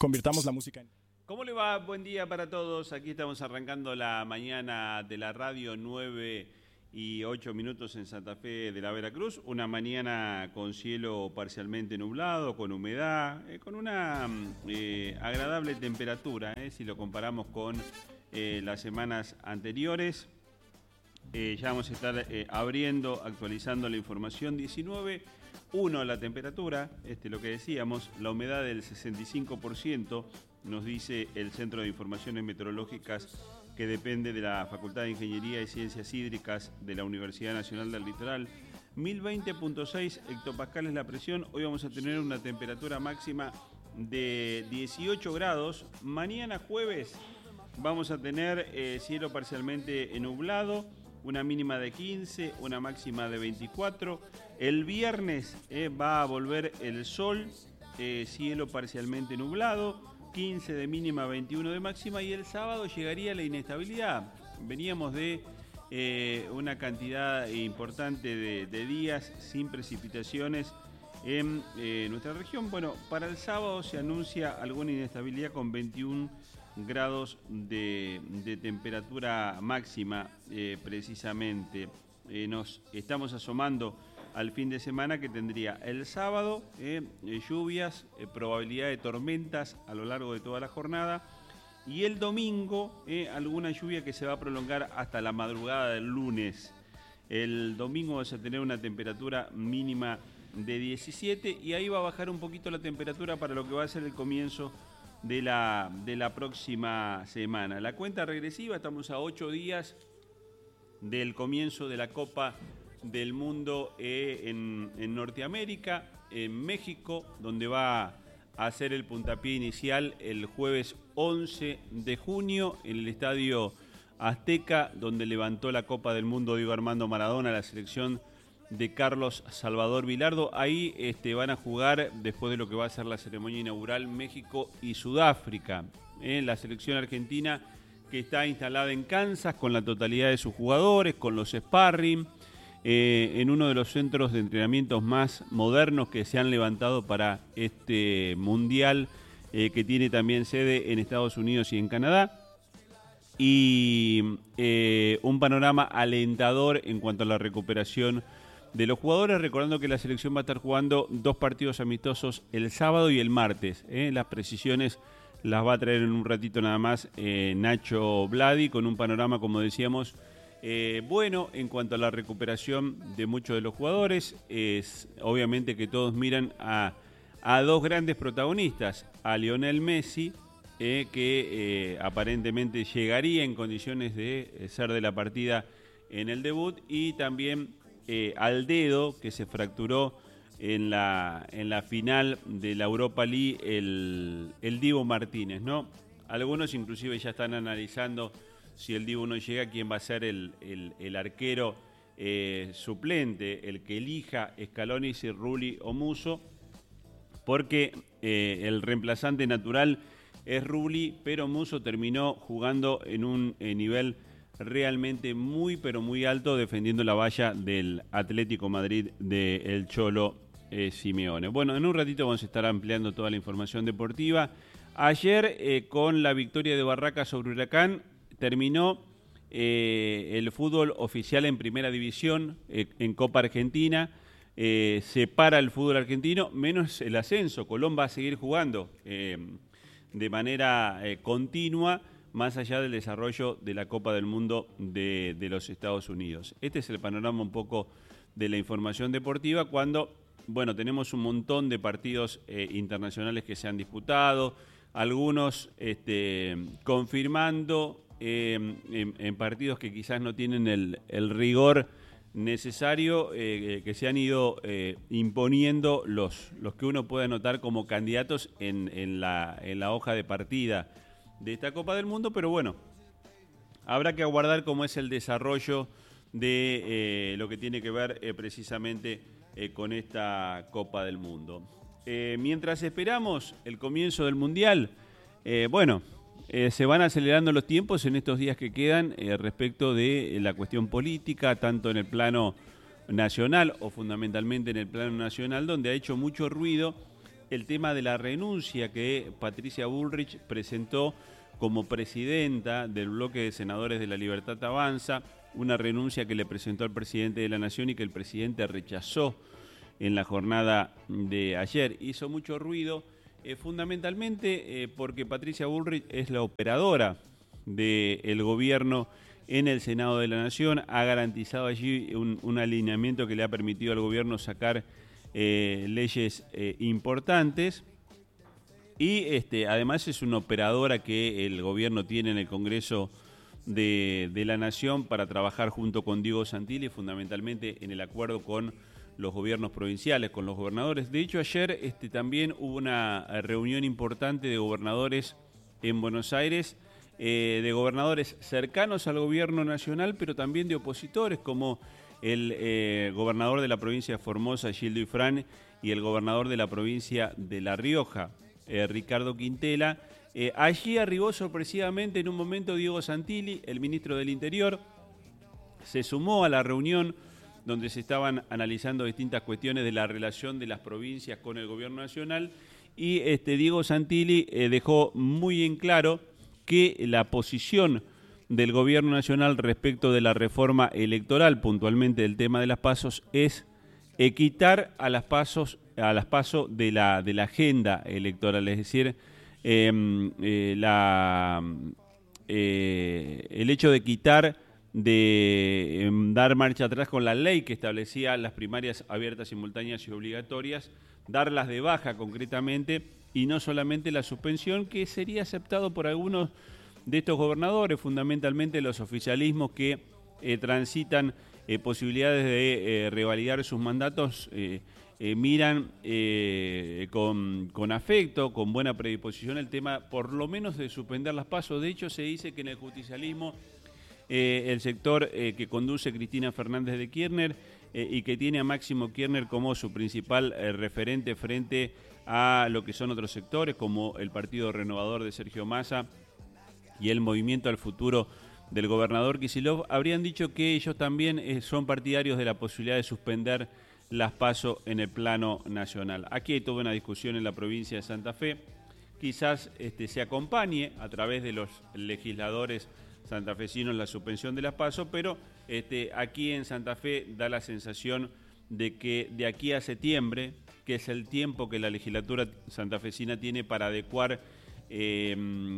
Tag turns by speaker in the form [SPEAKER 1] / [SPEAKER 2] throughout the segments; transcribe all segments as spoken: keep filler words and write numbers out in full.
[SPEAKER 1] convirtamos la música en...
[SPEAKER 2] ¿Cómo le va? Buen día para todos. Aquí estamos arrancando la mañana de la radio, nueve y ocho minutos en Santa Fe de la Veracruz. Una mañana con cielo parcialmente nublado, con humedad, eh, con una eh, agradable temperatura, eh, si lo comparamos con eh, las semanas anteriores. Eh, ya vamos a estar eh, abriendo, actualizando la información. diecinueve punto uno la temperatura, este, lo que decíamos, la humedad del sesenta y cinco por ciento, nos dice el Centro de Informaciones Meteorológicas, que depende de la Facultad de Ingeniería y Ciencias Hídricas de la Universidad Nacional del Litoral. mil veinte punto seis hectopascales la presión. Hoy vamos a tener una temperatura máxima de dieciocho grados. Mañana jueves vamos a tener eh, cielo parcialmente nublado, una mínima de quince, una máxima de veinticuatro. El viernes eh, va a volver el sol, eh, cielo parcialmente nublado, quince de mínima, veintiuno de máxima, y el sábado llegaría la inestabilidad. Veníamos de eh, una cantidad importante de, de días sin precipitaciones en eh, nuestra región. Bueno, para el sábado se anuncia alguna inestabilidad con veintiún grados de, de temperatura máxima, eh, precisamente. Eh, nos estamos asomando al fin de semana, que tendría el sábado eh, lluvias, eh, probabilidad de tormentas a lo largo de toda la jornada, y el domingo eh, alguna lluvia que se va a prolongar hasta la madrugada del lunes. El domingo vamos a tener una temperatura mínima de diecisiete, y ahí va a bajar un poquito la temperatura para lo que va a ser el comienzo de la, de la próxima semana. La cuenta regresiva, estamos a ocho días del comienzo de la Copa del Mundo eh, en, en Norteamérica, en México, donde va a hacer el puntapié inicial el jueves once de junio en el Estadio Azteca, donde levantó la Copa del Mundo Diego Armando Maradona, la selección de Carlos Salvador Vilardo. Ahí este, van a jugar, después de lo que va a ser la ceremonia inaugural, México y Sudáfrica. Eh, la selección argentina, que está instalada en Kansas con la totalidad de sus jugadores, con los sparring, eh, en uno de los centros de entrenamientos más modernos que se han levantado para este mundial, eh, que tiene también sede en Estados Unidos y en Canadá. Y eh, un panorama alentador en cuanto a la recuperación de los jugadores, recordando que la selección va a estar jugando dos partidos amistosos el sábado y el martes. ¿eh? Las precisiones las va a traer en un ratito nada más eh, Nacho Vladi, con un panorama, como decíamos, eh, bueno en cuanto a la recuperación de muchos de los jugadores. Es obviamente que todos miran a, a dos grandes protagonistas, a Lionel Messi, eh, que eh, aparentemente llegaría en condiciones de eh, ser de la partida en el debut, y también Eh, al dedo, que se fracturó en la, en la final de la Europa League, el, el Dibu Martínez, ¿no? Algunos inclusive ya están analizando, si el Dibu no llega, quién va a ser el, el, el arquero eh, suplente, el que elija Scaloni, si Rulli o Musso, porque eh, el reemplazante natural es Rulli, pero Musso terminó jugando en un eh, nivel realmente muy pero muy alto, defendiendo la valla del Atlético Madrid de El Cholo eh, Simeone. Bueno, en un ratito vamos a estar ampliando toda la información deportiva. Ayer, eh, con la victoria de Barracas sobre Huracán, terminó eh, el fútbol oficial en Primera División, eh, en Copa Argentina. Eh, se para el fútbol argentino, menos el ascenso. Colón va a seguir jugando eh, de manera eh, continua, más allá del desarrollo de la Copa del Mundo de, de los Estados Unidos. Este es el panorama un poco de la información deportiva, cuando, bueno, tenemos un montón de partidos eh, internacionales que se han disputado, algunos este, confirmando eh, en, en partidos que quizás no tienen el, el rigor necesario, eh, que se han ido eh, imponiendo los, los que uno puede anotar como candidatos en, en, la, en la hoja de partida de esta Copa del Mundo. Pero bueno, habrá que aguardar cómo es el desarrollo de eh, lo que tiene que ver eh, precisamente eh, con esta Copa del Mundo. Eh, mientras esperamos el comienzo del Mundial, eh, bueno, eh, se van acelerando los tiempos en estos días que quedan eh, respecto de la cuestión política, tanto en el plano nacional o fundamentalmente en el plano nacional, donde ha hecho mucho ruido el tema de la renuncia que Patricia Bullrich presentó como presidenta del bloque de senadores de La Libertad Avanza, una renuncia que le presentó al presidente de la Nación y que el presidente rechazó en la jornada de ayer. Hizo mucho ruido, eh, fundamentalmente eh, porque Patricia Bullrich es la operadora del gobierno en el Senado de la Nación, ha garantizado allí un, un alineamiento que le ha permitido al gobierno sacar eh, leyes eh, importantes. Y este, además es una operadora que el gobierno tiene en el Congreso de, de la Nación para trabajar junto con Diego Santilli, fundamentalmente en el acuerdo con los gobiernos provinciales, con los gobernadores. De hecho, ayer este, también hubo una reunión importante de gobernadores en Buenos Aires, eh, de gobernadores cercanos al gobierno nacional, pero también de opositores, como el eh, gobernador de la provincia de Formosa, Gildo Ifrán, y el gobernador de la provincia de La Rioja, Eh, Ricardo Quintela. Eh, allí arribó sorpresivamente en un momento Diego Santilli, el ministro del Interior, se sumó a la reunión donde se estaban analizando distintas cuestiones de la relación de las provincias con el gobierno nacional, y este, Diego Santilli eh, dejó muy en claro que la posición del gobierno nacional respecto de la reforma electoral, puntualmente del tema de las PASOs, es eh, quitar a las PASOs a las PASO de la, de la agenda electoral, es decir, eh, eh, la, eh, el hecho de quitar, de eh, dar marcha atrás con la ley que establecía las primarias abiertas, simultáneas y obligatorias, darlas de baja concretamente, y no solamente la suspensión, que sería aceptado por algunos de estos gobernadores, fundamentalmente los oficialismos que eh, transitan eh, posibilidades de eh, revalidar sus mandatos. eh, Eh, miran eh, con, con afecto, con buena predisposición el tema, por lo menos de suspender las PASO. De hecho, se dice que en el justicialismo eh, el sector eh, que conduce Cristina Fernández de Kirchner eh, y que tiene a Máximo Kirchner como su principal eh, referente frente a lo que son otros sectores, como el Partido Renovador de Sergio Massa y el Movimiento al Futuro del gobernador Kicillof, habrían dicho que ellos también eh, son partidarios de la posibilidad de suspender las PASO en el plano nacional. Aquí hay toda una discusión en la provincia de Santa Fe. Quizás este, se acompañe a través de los legisladores santafesinos la suspensión de las PASO, pero este, aquí en Santa Fe da la sensación de que de aquí a septiembre, que es el tiempo que la legislatura santafesina tiene para adecuar eh,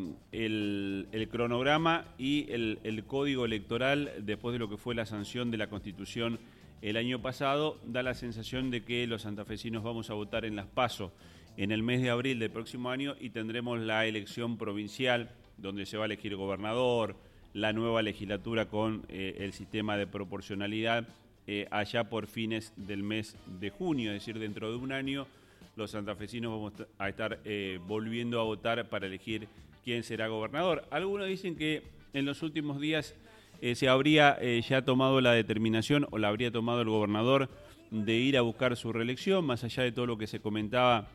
[SPEAKER 2] el, el cronograma y el, el código electoral después de lo que fue la sanción de la Constitución el año pasado, da la sensación de que los santafesinos vamos a votar en las PASO en el mes de abril del próximo año, y tendremos la elección provincial donde se va a elegir gobernador, la nueva legislatura con eh, el sistema de proporcionalidad eh, allá por fines del mes de junio, es decir, dentro de un año los santafesinos vamos a estar eh, volviendo a votar para elegir quién será gobernador. Algunos dicen que en los últimos días Eh, se habría eh, ya tomado la determinación, o la habría tomado el gobernador, de ir a buscar su reelección, más allá de todo lo que se comentaba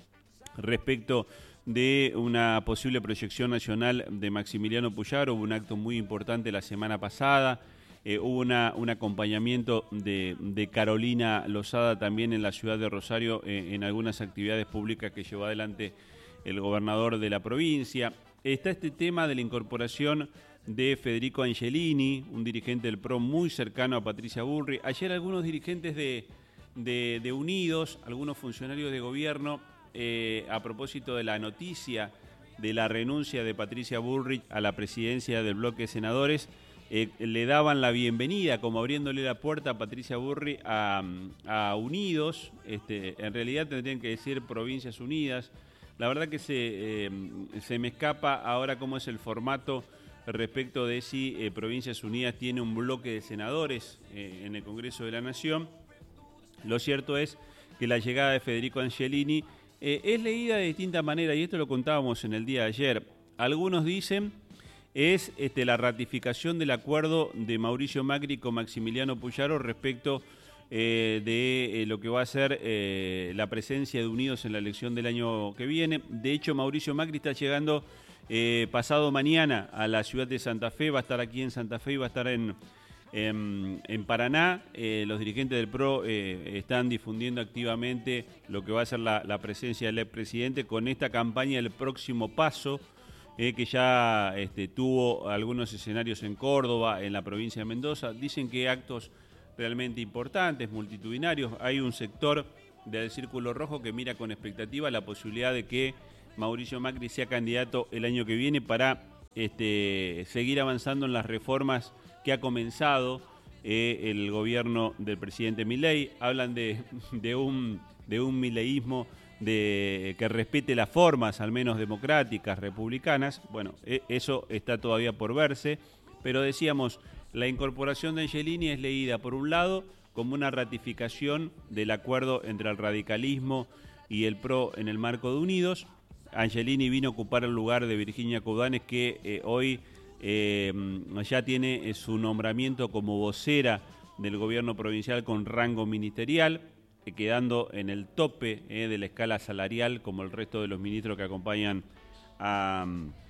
[SPEAKER 2] respecto de una posible proyección nacional de Maximiliano Puyaro. Hubo un acto muy importante la semana pasada, eh, hubo una, un acompañamiento de, de Carolina Lozada también en la ciudad de Rosario, eh, en algunas actividades públicas que llevó adelante el gobernador de la provincia. Está este tema de la incorporación de Federico Angelini, un dirigente del P R O muy cercano a Patricia Bullrich. Ayer algunos dirigentes de, de, de Unidos, algunos funcionarios de gobierno, eh, a propósito de la noticia de la renuncia de Patricia Bullrich a la presidencia del bloque de senadores, eh, le daban la bienvenida, como abriéndole la puerta a Patricia Bullrich a, a Unidos. Este, en realidad tendrían que decir Provincias Unidas. La verdad que se, eh, se me escapa ahora cómo es el formato respecto de si eh, Provincias Unidas tiene un bloque de senadores eh, en el Congreso de la Nación. Lo cierto es que la llegada de Federico Angelini eh, es leída de distinta manera, y esto lo contábamos en el día de ayer. Algunos dicen es este, la ratificación del acuerdo de Mauricio Macri con Maximiliano Puyaro respecto eh, de eh, lo que va a ser eh, la presencia de Unidos en la elección del año que viene. De hecho, Mauricio Macri está llegando Eh, pasado mañana a la ciudad de Santa Fe, va a estar aquí en Santa Fe y va a estar en, En, en Paraná, eh, los dirigentes del P R O eh, están difundiendo activamente lo que va a ser la, la presencia del expresidente con esta campaña del próximo paso, eh, que ya este, tuvo algunos escenarios en Córdoba, en la provincia de Mendoza. Dicen que actos realmente importantes, multitudinarios. Hay un sector del Círculo Rojo que mira con expectativa la posibilidad de que Mauricio Macri sea candidato el año que viene para este, seguir avanzando en las reformas que ha comenzado eh, el gobierno del presidente Milei. Hablan de, de un, de un mileísmo de, que respete las formas, al menos democráticas, republicanas. Bueno, eh, eso está todavía por verse, pero decíamos, la incorporación de Angelini es leída, por un lado, como una ratificación del acuerdo entre el radicalismo y el P R O en el marco de Unidos. Angelini vino a ocupar el lugar de Virginia Coudanes, que eh, hoy eh, ya tiene su nombramiento como vocera del gobierno provincial con rango ministerial, eh, quedando en el tope eh, de la escala salarial, como el resto de los ministros que acompañan a,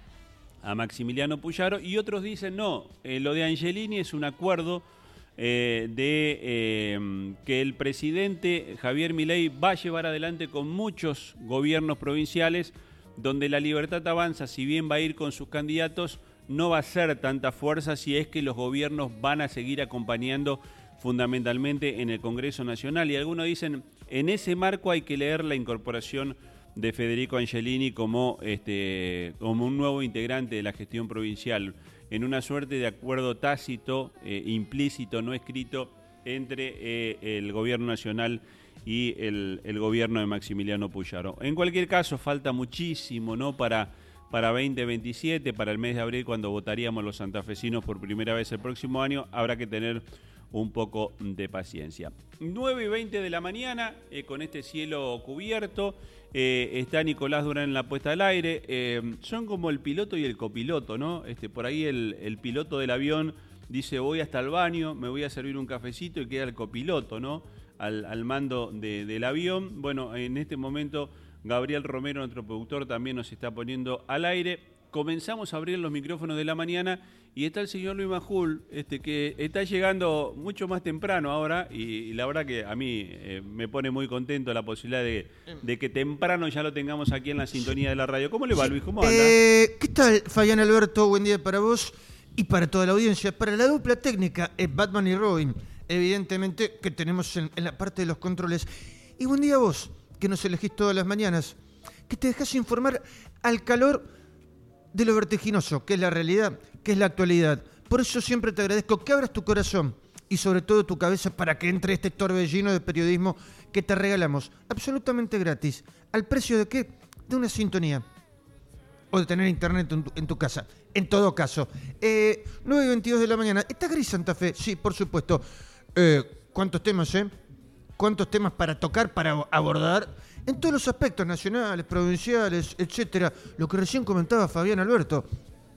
[SPEAKER 2] a Maximiliano Puyaro. Y otros dicen, no, eh, lo de Angelini es un acuerdo eh, de eh, que el presidente Javier Milei va a llevar adelante con muchos gobiernos provinciales, donde la Libertad Avanza, si bien va a ir con sus candidatos, no va a ser tanta fuerza si es que los gobiernos van a seguir acompañando fundamentalmente en el Congreso Nacional. Y algunos dicen, en ese marco hay que leer la incorporación de Federico Angelini como, este, como un nuevo integrante de la gestión provincial, en una suerte de acuerdo tácito, eh, implícito, no escrito, entre eh, el gobierno nacional y el, el gobierno de Maximiliano Puyaro. En cualquier caso, falta muchísimo, ¿no?, para, para veinte veintisiete, para el mes de abril, cuando votaríamos los santafesinos por primera vez el próximo año. Habrá que tener un poco de paciencia. nueve y veinte de la mañana, eh, con este cielo cubierto, eh, está Nicolás Durán en la puesta al aire. Eh, son como el piloto y el copiloto, ¿no? Este, por ahí el, el piloto del avión dice, voy hasta el baño, me voy a servir un cafecito, y queda el copiloto, ¿no?, al, al mando de, del avión. Bueno, en este momento Gabriel Romero, nuestro productor, también nos está poniendo al aire. Comenzamos a abrir los micrófonos de la mañana y está el señor Luis Majul, este, que está llegando mucho más temprano ahora, y, y la verdad que a mí eh, me pone muy contento la posibilidad de, de que temprano ya lo tengamos aquí en la sintonía de la radio. ¿Cómo le va, Luis? ¿Cómo anda?
[SPEAKER 1] Eh, ¿Qué tal, Fabián Alberto? Buen día para vos y para toda la audiencia. Para la dupla técnica, eh, Batman y Robin, evidentemente, que tenemos en, en la parte de los controles. Y buen día a vos, que nos elegís todas las mañanas, que te dejás informar al calor de lo vertiginoso, que es la realidad, que es la actualidad. Por eso siempre te agradezco que abras tu corazón y sobre todo tu cabeza para que entre este torbellino de periodismo que te regalamos absolutamente gratis. ¿Al precio de qué? De una sintonía. O de tener internet en tu, en tu casa. En todo caso. Eh, nueve y veintidós de la mañana. ¿Está gris Santa Fe? Sí, por supuesto. Eh, ¿Cuántos temas, eh? ¿Cuántos temas para tocar, para abordar? En todos los aspectos, nacionales, provinciales, etcétera. Lo que recién comentaba Fabián Alberto.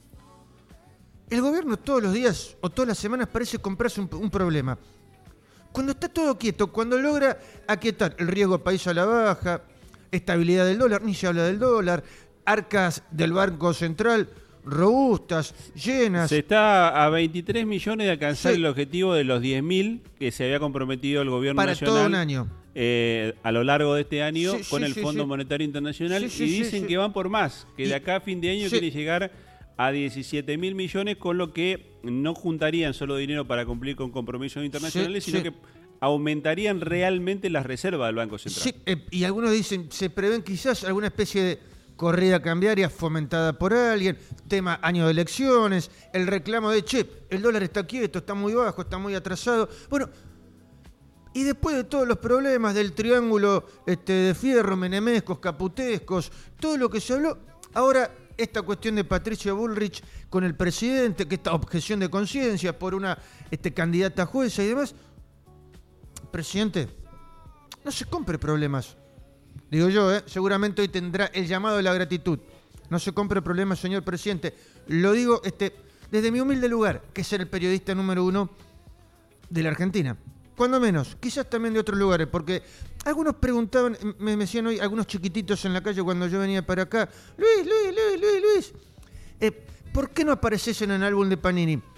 [SPEAKER 1] El gobierno todos los días o todas las semanas parece comprarse un, un problema. Cuando está todo quieto, cuando logra aquietar el riesgo país a la baja, estabilidad del dólar, ni se habla del dólar, arcas del Banco Central robustas, llenas.
[SPEAKER 2] Se está a veintitrés millones de alcanzar
[SPEAKER 1] sí.
[SPEAKER 2] el objetivo de los diez mil que se había comprometido el gobierno
[SPEAKER 1] para
[SPEAKER 2] nacional.
[SPEAKER 1] Para todo un año.
[SPEAKER 2] Eh, a lo largo de este año
[SPEAKER 1] sí,
[SPEAKER 2] con
[SPEAKER 1] sí,
[SPEAKER 2] el
[SPEAKER 1] sí,
[SPEAKER 2] Fondo
[SPEAKER 1] sí.
[SPEAKER 2] Monetario Internacional
[SPEAKER 1] sí, sí,
[SPEAKER 2] y
[SPEAKER 1] sí,
[SPEAKER 2] dicen
[SPEAKER 1] sí.
[SPEAKER 2] que van por más, que
[SPEAKER 1] y,
[SPEAKER 2] de acá a fin de año
[SPEAKER 1] sí.
[SPEAKER 2] quiere llegar a diecisiete mil millones, con lo que no juntarían solo dinero para cumplir con compromisos internacionales,
[SPEAKER 1] sí,
[SPEAKER 2] sino
[SPEAKER 1] sí.
[SPEAKER 2] que aumentarían realmente las reservas del Banco Central.
[SPEAKER 1] Sí, eh, y algunos dicen, se prevén quizás alguna especie de corrida cambiaria fomentada por alguien, tema año de elecciones, el reclamo de, che, el dólar está quieto, está muy bajo, está muy atrasado. Bueno, y después de todos los problemas del triángulo este, de Fierro, menemescos, caputescos, todo lo que se habló, ahora esta cuestión de Patricia Bullrich con el presidente, que esta objeción de conciencia por una este, candidata jueza y demás. Presidente, no se compre problemas. Digo yo, ¿eh? Seguramente hoy tendrá el llamado de la gratitud. No se compre problemas, señor presidente. Lo digo este, desde mi humilde lugar, que es ser el periodista número uno de la Argentina. Cuando menos, quizás también de otros lugares, porque algunos preguntaban, me, me decían hoy, algunos chiquititos en la calle cuando yo venía para acá, Luis, Luis, Luis, Luis, Luis, eh, ¿por qué no apareces en el álbum de Panini?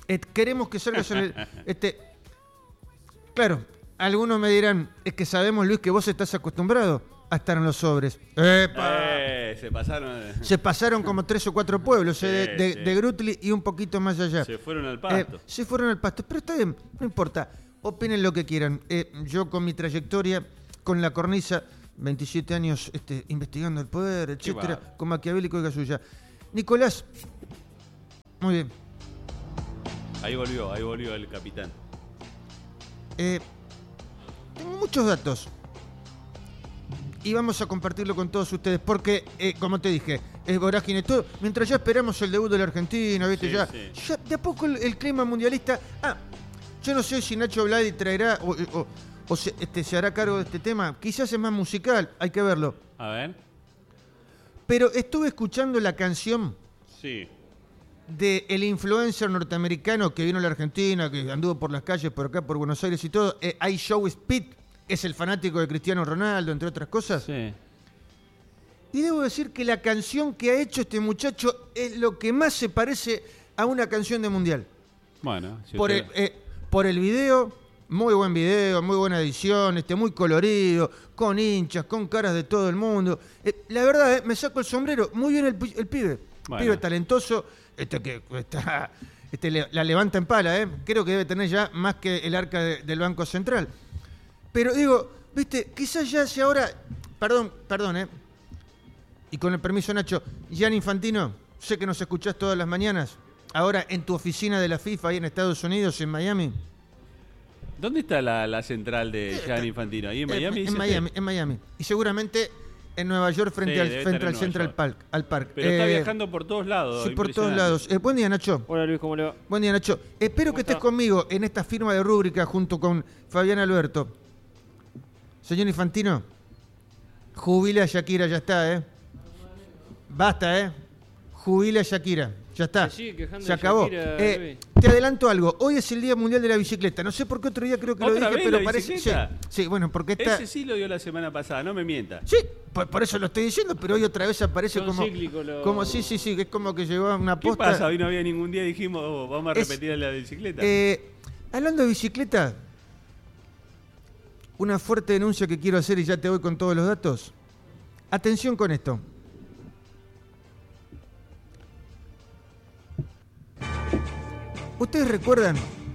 [SPEAKER 1] Eh, queremos que salgas en el... Este, claro, algunos me dirán, es que sabemos, Luis, que vos estás acostumbrado a estar en los sobres. ¡Epa!
[SPEAKER 2] Eh, se pasaron.
[SPEAKER 1] Se pasaron como tres o cuatro pueblos,
[SPEAKER 2] Sí,
[SPEAKER 1] eh, de, de,
[SPEAKER 2] sí.
[SPEAKER 1] de Grutli y un poquito más allá.
[SPEAKER 2] Se fueron al
[SPEAKER 1] Eh,
[SPEAKER 2] pasto.
[SPEAKER 1] se fueron al pasto, pero está bien, no importa. Opinen lo que quieran. Eh, yo con mi trayectoria, con la cornisa, veintisiete años este, investigando el poder, etcétera,
[SPEAKER 2] bárbaro.
[SPEAKER 1] con Maquiavélico y Gasulla. Nicolás, muy bien.
[SPEAKER 2] Ahí volvió, ahí volvió el capitán.
[SPEAKER 1] Eh, tengo muchos datos y vamos a compartirlo con todos ustedes porque, eh, como te dije, es vorágine todo. Mientras ya esperamos el debut de la Argentina, ¿viste?
[SPEAKER 2] Sí,
[SPEAKER 1] ya,
[SPEAKER 2] sí.
[SPEAKER 1] ya de a poco el, el clima mundialista. Ah, yo no sé si Nacho Bladi traerá o, o- o se, este, se hará cargo de este tema. Quizás es más musical, hay que verlo.
[SPEAKER 2] A ver.
[SPEAKER 1] Pero estuve escuchando la canción
[SPEAKER 2] Sí.
[SPEAKER 1] del influencer norteamericano que vino a la Argentina, que anduvo por las calles, por acá, por Buenos Aires y todo. Eh, I Show Speed, es el fanático de Cristiano Ronaldo, entre otras cosas.
[SPEAKER 2] Sí.
[SPEAKER 1] Y debo decir que la canción que ha hecho este muchacho es lo que más se parece a una canción de mundial.
[SPEAKER 2] Bueno, si
[SPEAKER 1] Por el,
[SPEAKER 2] usted-
[SPEAKER 1] eh, por el video, muy buen video, muy buena edición, este, muy colorido, con hinchas, con caras de todo el mundo. Eh, la verdad, eh, me saco el sombrero, muy bien el, pi- el pibe.
[SPEAKER 2] Bueno.
[SPEAKER 1] Pibe talentoso, este que está, este, le- la levanta en pala, eh. Creo que debe tener ya más que el arca de- del Banco Central. Pero digo, viste, quizás ya sea ahora, perdón, perdón, eh. Y con el permiso, Nacho, Gianni Infantino, sé que nos escuchás todas las mañanas, ahora en tu oficina de la FIFA ahí en Estados Unidos, en Miami.
[SPEAKER 2] ¿Dónde está la, la central de
[SPEAKER 1] Eh,
[SPEAKER 2] Gianni Infantino? ¿Ahí en
[SPEAKER 1] Eh,
[SPEAKER 2] Miami?
[SPEAKER 1] En,
[SPEAKER 2] dice usted?
[SPEAKER 1] Miami, en Miami. Y seguramente en Nueva York frente
[SPEAKER 2] Sí,
[SPEAKER 1] al,
[SPEAKER 2] debe
[SPEAKER 1] frente
[SPEAKER 2] estar en
[SPEAKER 1] al
[SPEAKER 2] Nueva
[SPEAKER 1] Central
[SPEAKER 2] York.
[SPEAKER 1] Park. Al park.
[SPEAKER 2] Pero está
[SPEAKER 1] Eh,
[SPEAKER 2] viajando por todos lados.
[SPEAKER 1] Sí, por todos
[SPEAKER 2] impresionante.
[SPEAKER 1] lados. Eh, buen día, Nacho.
[SPEAKER 3] Hola Luis, ¿cómo le va?
[SPEAKER 1] Buen día, Nacho. Espero que estés
[SPEAKER 3] está?
[SPEAKER 1] conmigo en esta firma de rúbrica junto con Fabián Alberto. Señor Infantino, jubila a Shakira, ya está, ¿eh? Basta, ¿eh? Jubila a Shakira, ya está.
[SPEAKER 3] Se sigue quejando
[SPEAKER 1] Se
[SPEAKER 3] de
[SPEAKER 1] acabó.
[SPEAKER 3] Shakira,
[SPEAKER 1] Eh,
[SPEAKER 3] Luis.
[SPEAKER 1] te adelanto algo. Hoy es el Día Mundial de la Bicicleta. No sé por qué otro día creo que lo
[SPEAKER 2] ¿Otra
[SPEAKER 1] dije,
[SPEAKER 2] vez
[SPEAKER 1] pero
[SPEAKER 2] la
[SPEAKER 1] parece. Sí,
[SPEAKER 2] bicicleta?
[SPEAKER 1] sí, bueno, porque está.
[SPEAKER 2] Ese sí lo dio la semana pasada, no me mienta.
[SPEAKER 1] Sí, por, por eso lo estoy diciendo, pero hoy otra vez aparece
[SPEAKER 3] Son
[SPEAKER 1] como.
[SPEAKER 3] cíclicos los-
[SPEAKER 1] Como sí, sí, sí, que es como que llegó a una
[SPEAKER 2] ¿Qué
[SPEAKER 1] posta.
[SPEAKER 2] pasa? Hoy no había ningún día, dijimos, oh, vamos a
[SPEAKER 1] Es-
[SPEAKER 2] repetir la bicicleta.
[SPEAKER 1] Eh, hablando de bicicleta, una fuerte denuncia que quiero hacer y ya te voy con todos los datos. Atención con esto. ¿Ustedes recuerdan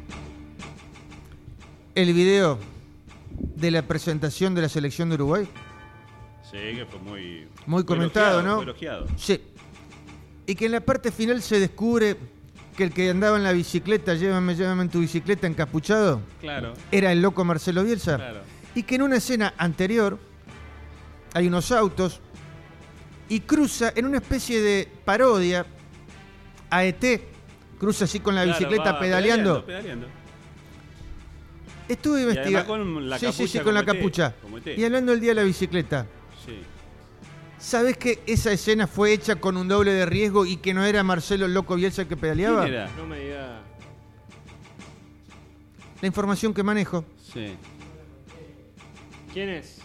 [SPEAKER 1] el video de la presentación de la selección de Uruguay?
[SPEAKER 2] Sí, que fue muy...
[SPEAKER 1] Muy
[SPEAKER 2] fue
[SPEAKER 1] comentado,
[SPEAKER 2] elogiado,
[SPEAKER 1] ¿no?
[SPEAKER 2] fue elogiado.
[SPEAKER 1] Sí. Y que en la parte final se descubre que el que andaba en la bicicleta, llévame, llévame en tu bicicleta encapuchado,
[SPEAKER 2] Claro,
[SPEAKER 1] era el loco Marcelo Bielsa.
[SPEAKER 2] claro.
[SPEAKER 1] Y que en una escena anterior hay unos autos y cruza en una especie de parodia a E T, cruza así con la
[SPEAKER 2] Claro,
[SPEAKER 1] bicicleta
[SPEAKER 2] va
[SPEAKER 1] pedaleando.
[SPEAKER 2] pedaleando.
[SPEAKER 1] Estuve
[SPEAKER 2] Y además
[SPEAKER 1] investigando.
[SPEAKER 2] con la
[SPEAKER 1] sí, sí, sí,
[SPEAKER 2] capucha
[SPEAKER 1] con la
[SPEAKER 2] como E T,
[SPEAKER 1] capucha.
[SPEAKER 2] como E T.
[SPEAKER 1] Y hablando del día de la bicicleta,
[SPEAKER 2] Sí.
[SPEAKER 1] ¿sabés que esa escena fue hecha con un doble de riesgo y que no era Marcelo el loco Bielsa el que pedaleaba?
[SPEAKER 2] ¿Quién era?
[SPEAKER 3] No me diga.
[SPEAKER 1] La información que manejo
[SPEAKER 2] Sí.
[SPEAKER 3] ¿Quién es?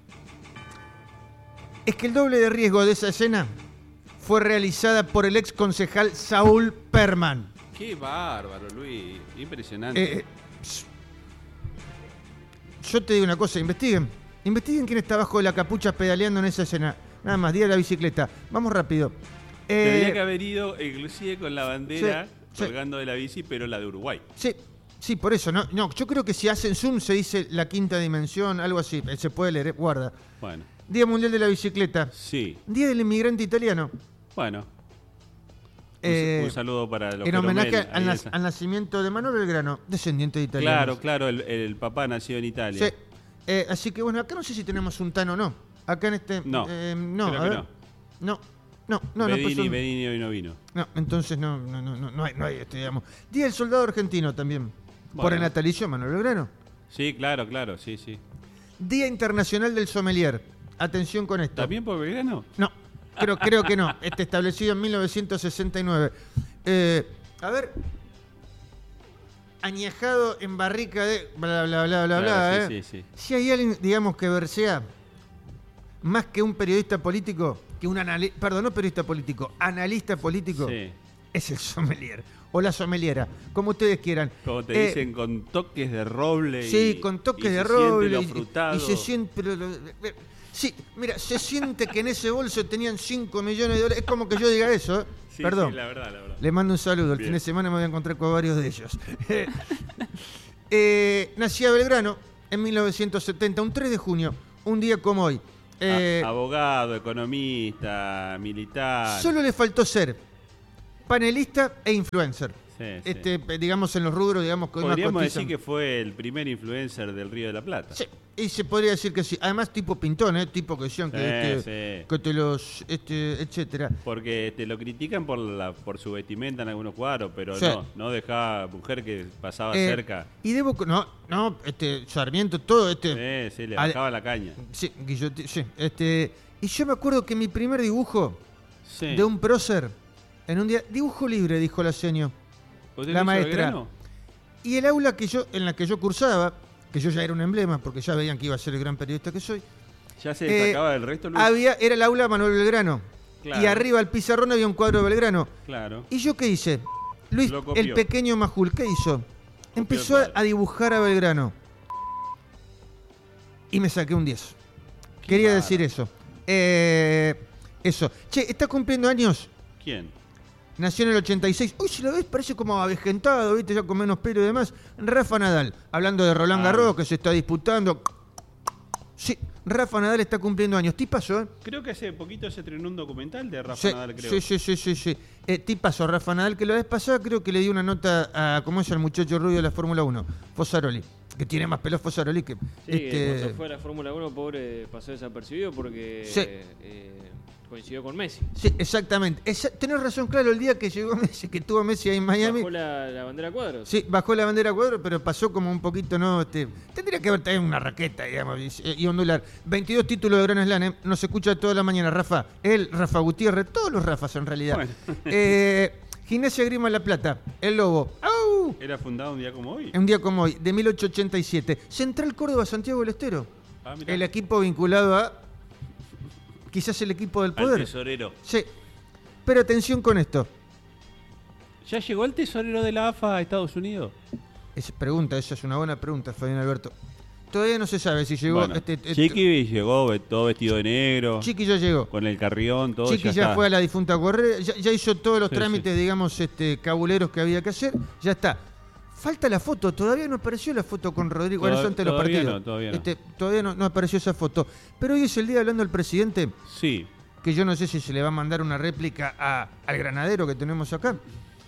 [SPEAKER 1] es que el doble de riesgo de esa escena fue realizada por el ex concejal Saúl Perman.
[SPEAKER 2] Qué bárbaro, Luis. Impresionante.
[SPEAKER 1] Eh, ps- yo te digo una cosa, investiguen. Investiguen quién está abajo de la capucha pedaleando en esa escena. Nada más, día de la bicicleta. Vamos rápido. Eh,
[SPEAKER 2] Tendría que haber ido inclusive con la bandera
[SPEAKER 1] sí, sí.
[SPEAKER 2] colgando de la bici, pero la de Uruguay.
[SPEAKER 1] Sí, sí, por eso. No, no, yo creo que si hacen zoom se dice la quinta dimensión, algo así. Eh, Se puede leer, eh, guarda.
[SPEAKER 2] Bueno,
[SPEAKER 1] Día Mundial de la Bicicleta.
[SPEAKER 2] sí.
[SPEAKER 1] Día del Inmigrante Italiano.
[SPEAKER 2] Bueno. Un,
[SPEAKER 1] Eh,
[SPEAKER 2] un saludo para los
[SPEAKER 1] en homenaje
[SPEAKER 2] Peromel,
[SPEAKER 1] al,
[SPEAKER 2] ahí
[SPEAKER 1] nac-
[SPEAKER 2] esa.
[SPEAKER 1] al nacimiento de Manuel Belgrano, descendiente de italianos.
[SPEAKER 2] Claro, claro, el, el papá nació en Italia.
[SPEAKER 1] Sí. Eh, así que bueno, acá no sé si tenemos un Tano o no. Acá en este.
[SPEAKER 2] No,
[SPEAKER 1] eh, no,
[SPEAKER 2] creo
[SPEAKER 1] a
[SPEAKER 2] que
[SPEAKER 1] ver.
[SPEAKER 2] no.
[SPEAKER 1] No, no, no, no.
[SPEAKER 2] Bedini,
[SPEAKER 1] pues son-
[SPEAKER 2] Bedini hoy no vino.
[SPEAKER 1] no, entonces no, no, no, no, no hay, no hay este, digamos. Día del Soldado Argentino también. Por
[SPEAKER 2] Bueno.
[SPEAKER 1] el natalicio de Manuel Belgrano.
[SPEAKER 2] Sí, claro, claro, sí, sí.
[SPEAKER 1] Día Internacional del Sommelier. Atención con esto.
[SPEAKER 2] ¿También por Belgrano?
[SPEAKER 1] No, creo, creo que no. Este establecido en mil novecientos sesenta y nueve. Eh, a ver. Añejado en barrica de. Bla, bla, bla, bla,
[SPEAKER 2] Claro,
[SPEAKER 1] bla.
[SPEAKER 2] sí,
[SPEAKER 1] eh.
[SPEAKER 2] sí, sí.
[SPEAKER 1] Si hay alguien, digamos, que versea más que un periodista político, que un analista. Perdón, no periodista político, analista político,
[SPEAKER 2] Sí.
[SPEAKER 1] es el sommelier. O la sommeliera, como ustedes quieran.
[SPEAKER 2] Como te
[SPEAKER 1] Eh,
[SPEAKER 2] dicen, con toques de roble.
[SPEAKER 1] Sí,
[SPEAKER 2] y,
[SPEAKER 1] con toques
[SPEAKER 2] y
[SPEAKER 1] de
[SPEAKER 2] se
[SPEAKER 1] roble.
[SPEAKER 2] siente lo
[SPEAKER 1] y-
[SPEAKER 2] frutado.
[SPEAKER 1] Y, se siente. Pero, lo- sí, mira, se siente que en ese bolso tenían cinco millones de dólares. Es como que yo diga eso, ¿eh?
[SPEAKER 2] Sí,
[SPEAKER 1] Perdón.
[SPEAKER 2] sí, la verdad, la verdad.
[SPEAKER 1] Le mando un saludo. El
[SPEAKER 2] Bien.
[SPEAKER 1] fin de semana me voy a encontrar con varios de ellos. eh, nací a Belgrano en mil novecientos setenta, un tres de junio, un día como hoy. Eh,
[SPEAKER 2] A- abogado, economista, militar.
[SPEAKER 1] solo le faltó ser panelista e influencer.
[SPEAKER 2] Sí, sí.
[SPEAKER 1] Este, digamos en los rubros, digamos que hoy más
[SPEAKER 2] Podríamos
[SPEAKER 1] cotizan.
[SPEAKER 2] decir que fue el primer influencer del Río de la Plata.
[SPEAKER 1] Sí, y se podría decir que sí. Además, tipo pintón, ¿eh? Tipo que decían que,
[SPEAKER 2] Sí,
[SPEAKER 1] que-
[SPEAKER 2] sí.
[SPEAKER 1] que te los. Este, etcétera.
[SPEAKER 2] Porque te lo critican por la por su vestimenta en algunos cuadros, pero
[SPEAKER 1] Sí.
[SPEAKER 2] no, no dejaba mujer que pasaba
[SPEAKER 1] Eh,
[SPEAKER 2] cerca.
[SPEAKER 1] Y debo. No, no, este, Sarmiento, todo este.
[SPEAKER 2] Sí, sí, le
[SPEAKER 1] al-
[SPEAKER 2] bajaba la caña.
[SPEAKER 1] Sí, Guillotín, sí. Este, y yo me acuerdo que mi primer dibujo
[SPEAKER 2] Sí.
[SPEAKER 1] de un prócer, en un día. Dibujo libre, dijo la seño.
[SPEAKER 2] ¿Usted
[SPEAKER 1] la
[SPEAKER 2] lo hizo de
[SPEAKER 1] maestra.
[SPEAKER 2] grano?
[SPEAKER 1] Y el aula que yo, en la que yo cursaba, que yo ya era un emblema, porque ya veían que iba a ser el gran periodista que soy.
[SPEAKER 2] ¿Ya se
[SPEAKER 1] Eh,
[SPEAKER 2] destacaba del resto, Luis?
[SPEAKER 1] Había, era el aula Manuel Belgrano.
[SPEAKER 2] Claro.
[SPEAKER 1] Y arriba al pizarrón había un cuadro de Belgrano.
[SPEAKER 2] Claro.
[SPEAKER 1] ¿Y yo qué hice? Luis,
[SPEAKER 2] Lo copió.
[SPEAKER 1] el pequeño Majul, ¿qué hizo? Empezó
[SPEAKER 2] el
[SPEAKER 1] a,
[SPEAKER 2] cuadro.
[SPEAKER 1] a dibujar a Belgrano. Y me saqué un diez. Quería
[SPEAKER 2] bárbaro.
[SPEAKER 1] decir eso. Eh, eso. Che, está cumpliendo años.
[SPEAKER 2] ¿Quién?
[SPEAKER 1] Nació en el ochenta y seis. Uy, si lo ves, parece como avejentado, ¿viste? Ya con menos pelo y demás. Rafa Nadal. Hablando de Roland
[SPEAKER 2] Ah.
[SPEAKER 1] Garros, que se está disputando. Sí, Rafa Nadal está cumpliendo años. Tipazo, ¿eh?
[SPEAKER 2] Creo que hace poquito se estrenó un documental de Rafa
[SPEAKER 1] Sí,
[SPEAKER 2] Nadal, creo.
[SPEAKER 1] sí, sí, sí, sí, sí. Eh, tipazo, Rafa Nadal, que la vez pasada creo que le dio una nota a, ¿cómo es el muchacho rubio de la Fórmula uno? Fossaroli, que tiene más pelos Fossaroli que...
[SPEAKER 3] Sí,
[SPEAKER 1] este,
[SPEAKER 3] cuando fue a la Fórmula uno, pobre, pasó desapercibido porque
[SPEAKER 1] Sí.
[SPEAKER 3] eh, coincidió con Messi.
[SPEAKER 1] Sí, exactamente. Esa- tenés razón, claro, el día que llegó Messi, que tuvo Messi ahí en Miami...
[SPEAKER 3] Bajó la, la bandera a cuadros.
[SPEAKER 1] Sí, bajó la bandera a cuadro, pero pasó como un poquito, ¿no? Este, tendría que haber también una raqueta, digamos, y, y ondular. veintidós títulos de Gran Slam, ¿eh? Nos escucha toda la mañana, Rafa. Él, Rafa Gutiérrez, todos los Rafas en realidad.
[SPEAKER 2] Bueno.
[SPEAKER 1] Eh, Gimnasia Grima La Plata, El Lobo. ¡Au!
[SPEAKER 2] Era fundado un día como hoy.
[SPEAKER 1] Un día como hoy, de mil ochocientos ochenta y siete. Central Córdoba, Santiago del Estero.
[SPEAKER 2] Ah, mirá.
[SPEAKER 1] El equipo vinculado a... Quizás el equipo del
[SPEAKER 2] Al
[SPEAKER 1] poder.
[SPEAKER 2] tesorero.
[SPEAKER 1] Sí. Pero atención con esto.
[SPEAKER 2] ¿Ya llegó el tesorero de la A F A a Estados Unidos?
[SPEAKER 1] Esa pregunta, esa es una buena pregunta, Fabián Alberto. Todavía no se sabe si llegó...
[SPEAKER 2] Bueno,
[SPEAKER 1] este, este-
[SPEAKER 2] Chiqui llegó ve- todo vestido de negro,
[SPEAKER 1] Chiqui ya llegó.
[SPEAKER 2] con el carrión, todo.
[SPEAKER 1] Chiqui
[SPEAKER 2] ya,
[SPEAKER 1] ya,
[SPEAKER 2] está.
[SPEAKER 1] fue a la difunta Correa, ya, ya hizo todos los
[SPEAKER 2] Sí,
[SPEAKER 1] trámites,
[SPEAKER 2] sí.
[SPEAKER 1] digamos, este, cabuleros que había que hacer. Ya está. Falta la foto, todavía no apareció la foto con Rodrigo. Bueno,
[SPEAKER 2] Todav-
[SPEAKER 1] eso antes de los
[SPEAKER 2] todavía
[SPEAKER 1] partidos.
[SPEAKER 2] no, todavía no.
[SPEAKER 1] Este, todavía no, no apareció esa foto. Pero hoy es el día hablando del presidente,
[SPEAKER 2] Sí.
[SPEAKER 1] que yo no sé si se le va a mandar una réplica a- al granadero que tenemos acá.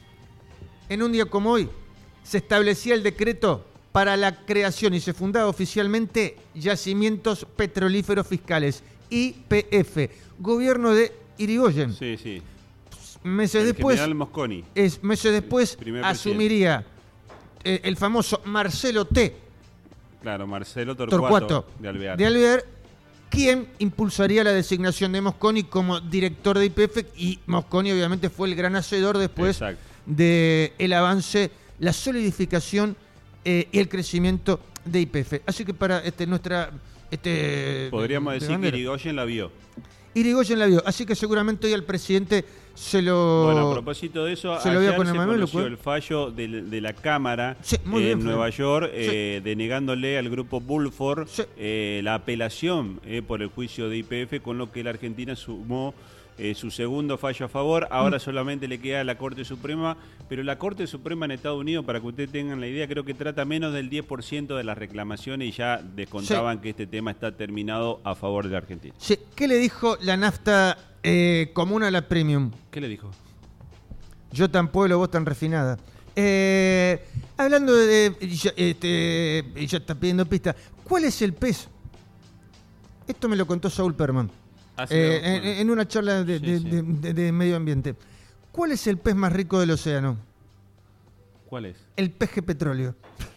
[SPEAKER 1] En un día como hoy, se establecía el decreto para la creación y se fundaba oficialmente Yacimientos Petrolíferos Fiscales, Y P F, gobierno de Irigoyen.
[SPEAKER 2] Sí, sí.
[SPEAKER 1] Meses
[SPEAKER 2] El
[SPEAKER 1] después,
[SPEAKER 2] general Mosconi.
[SPEAKER 1] es, meses después
[SPEAKER 2] primer
[SPEAKER 1] asumiría eh, el famoso Marcelo T.
[SPEAKER 2] Claro, Marcelo Torcuato,
[SPEAKER 1] Torcuato
[SPEAKER 2] de Alvear.
[SPEAKER 1] de Alvear, quien impulsaría la designación de Mosconi como director de Y P F, y Mosconi obviamente fue el gran hacedor después
[SPEAKER 2] Exacto.
[SPEAKER 1] del avance, la solidificación eh, y el crecimiento de Y P F. Así que para este, nuestra... Este,
[SPEAKER 2] Podríamos
[SPEAKER 1] de
[SPEAKER 2] decir que
[SPEAKER 1] bandera.
[SPEAKER 2] Irigoyen la vio.
[SPEAKER 1] Irigoyen la vio, así que seguramente hoy al presidente se lo...
[SPEAKER 2] Bueno, a propósito de eso,
[SPEAKER 1] se lo vio
[SPEAKER 2] ayer
[SPEAKER 1] con el
[SPEAKER 2] se
[SPEAKER 1] mameluco,
[SPEAKER 2] conoció
[SPEAKER 1] ¿eh?
[SPEAKER 2] el fallo de, de la Cámara
[SPEAKER 1] Sí, muy
[SPEAKER 2] eh,
[SPEAKER 1] bien,
[SPEAKER 2] en
[SPEAKER 1] Fran.
[SPEAKER 2] Nueva York,
[SPEAKER 1] Sí.
[SPEAKER 2] eh, denegándole al grupo Bulford
[SPEAKER 1] Sí.
[SPEAKER 2] eh, la apelación eh, por el juicio de Y P F, con lo que la Argentina sumó eh, su segundo fallo a favor. Ahora
[SPEAKER 1] Mm.
[SPEAKER 2] solamente le queda a la Corte Suprema, pero la Corte Suprema en Estados Unidos, para que ustedes tengan la idea, creo que trata menos del diez por ciento de las reclamaciones y ya descontaban que este tema está terminado a favor de la Argentina.
[SPEAKER 1] Sí, ¿qué le dijo la nafta eh, común a la premium?
[SPEAKER 2] ¿Qué le dijo?
[SPEAKER 1] Yo tan pueblo, vos tan refinada. Eh, hablando de... de- ya, este, ya está pidiendo pista. ¿Cuál es el pez? Esto me lo contó Saúl Perman.
[SPEAKER 2] Ah, sí,
[SPEAKER 1] eh,
[SPEAKER 2] bueno.
[SPEAKER 1] en, en una charla de,
[SPEAKER 2] Sí,
[SPEAKER 1] de-
[SPEAKER 2] sí.
[SPEAKER 1] de- de- de medio ambiente. ¿Cuál es el pez más rico del océano?
[SPEAKER 2] ¿Cuál es?
[SPEAKER 1] El peje petróleo.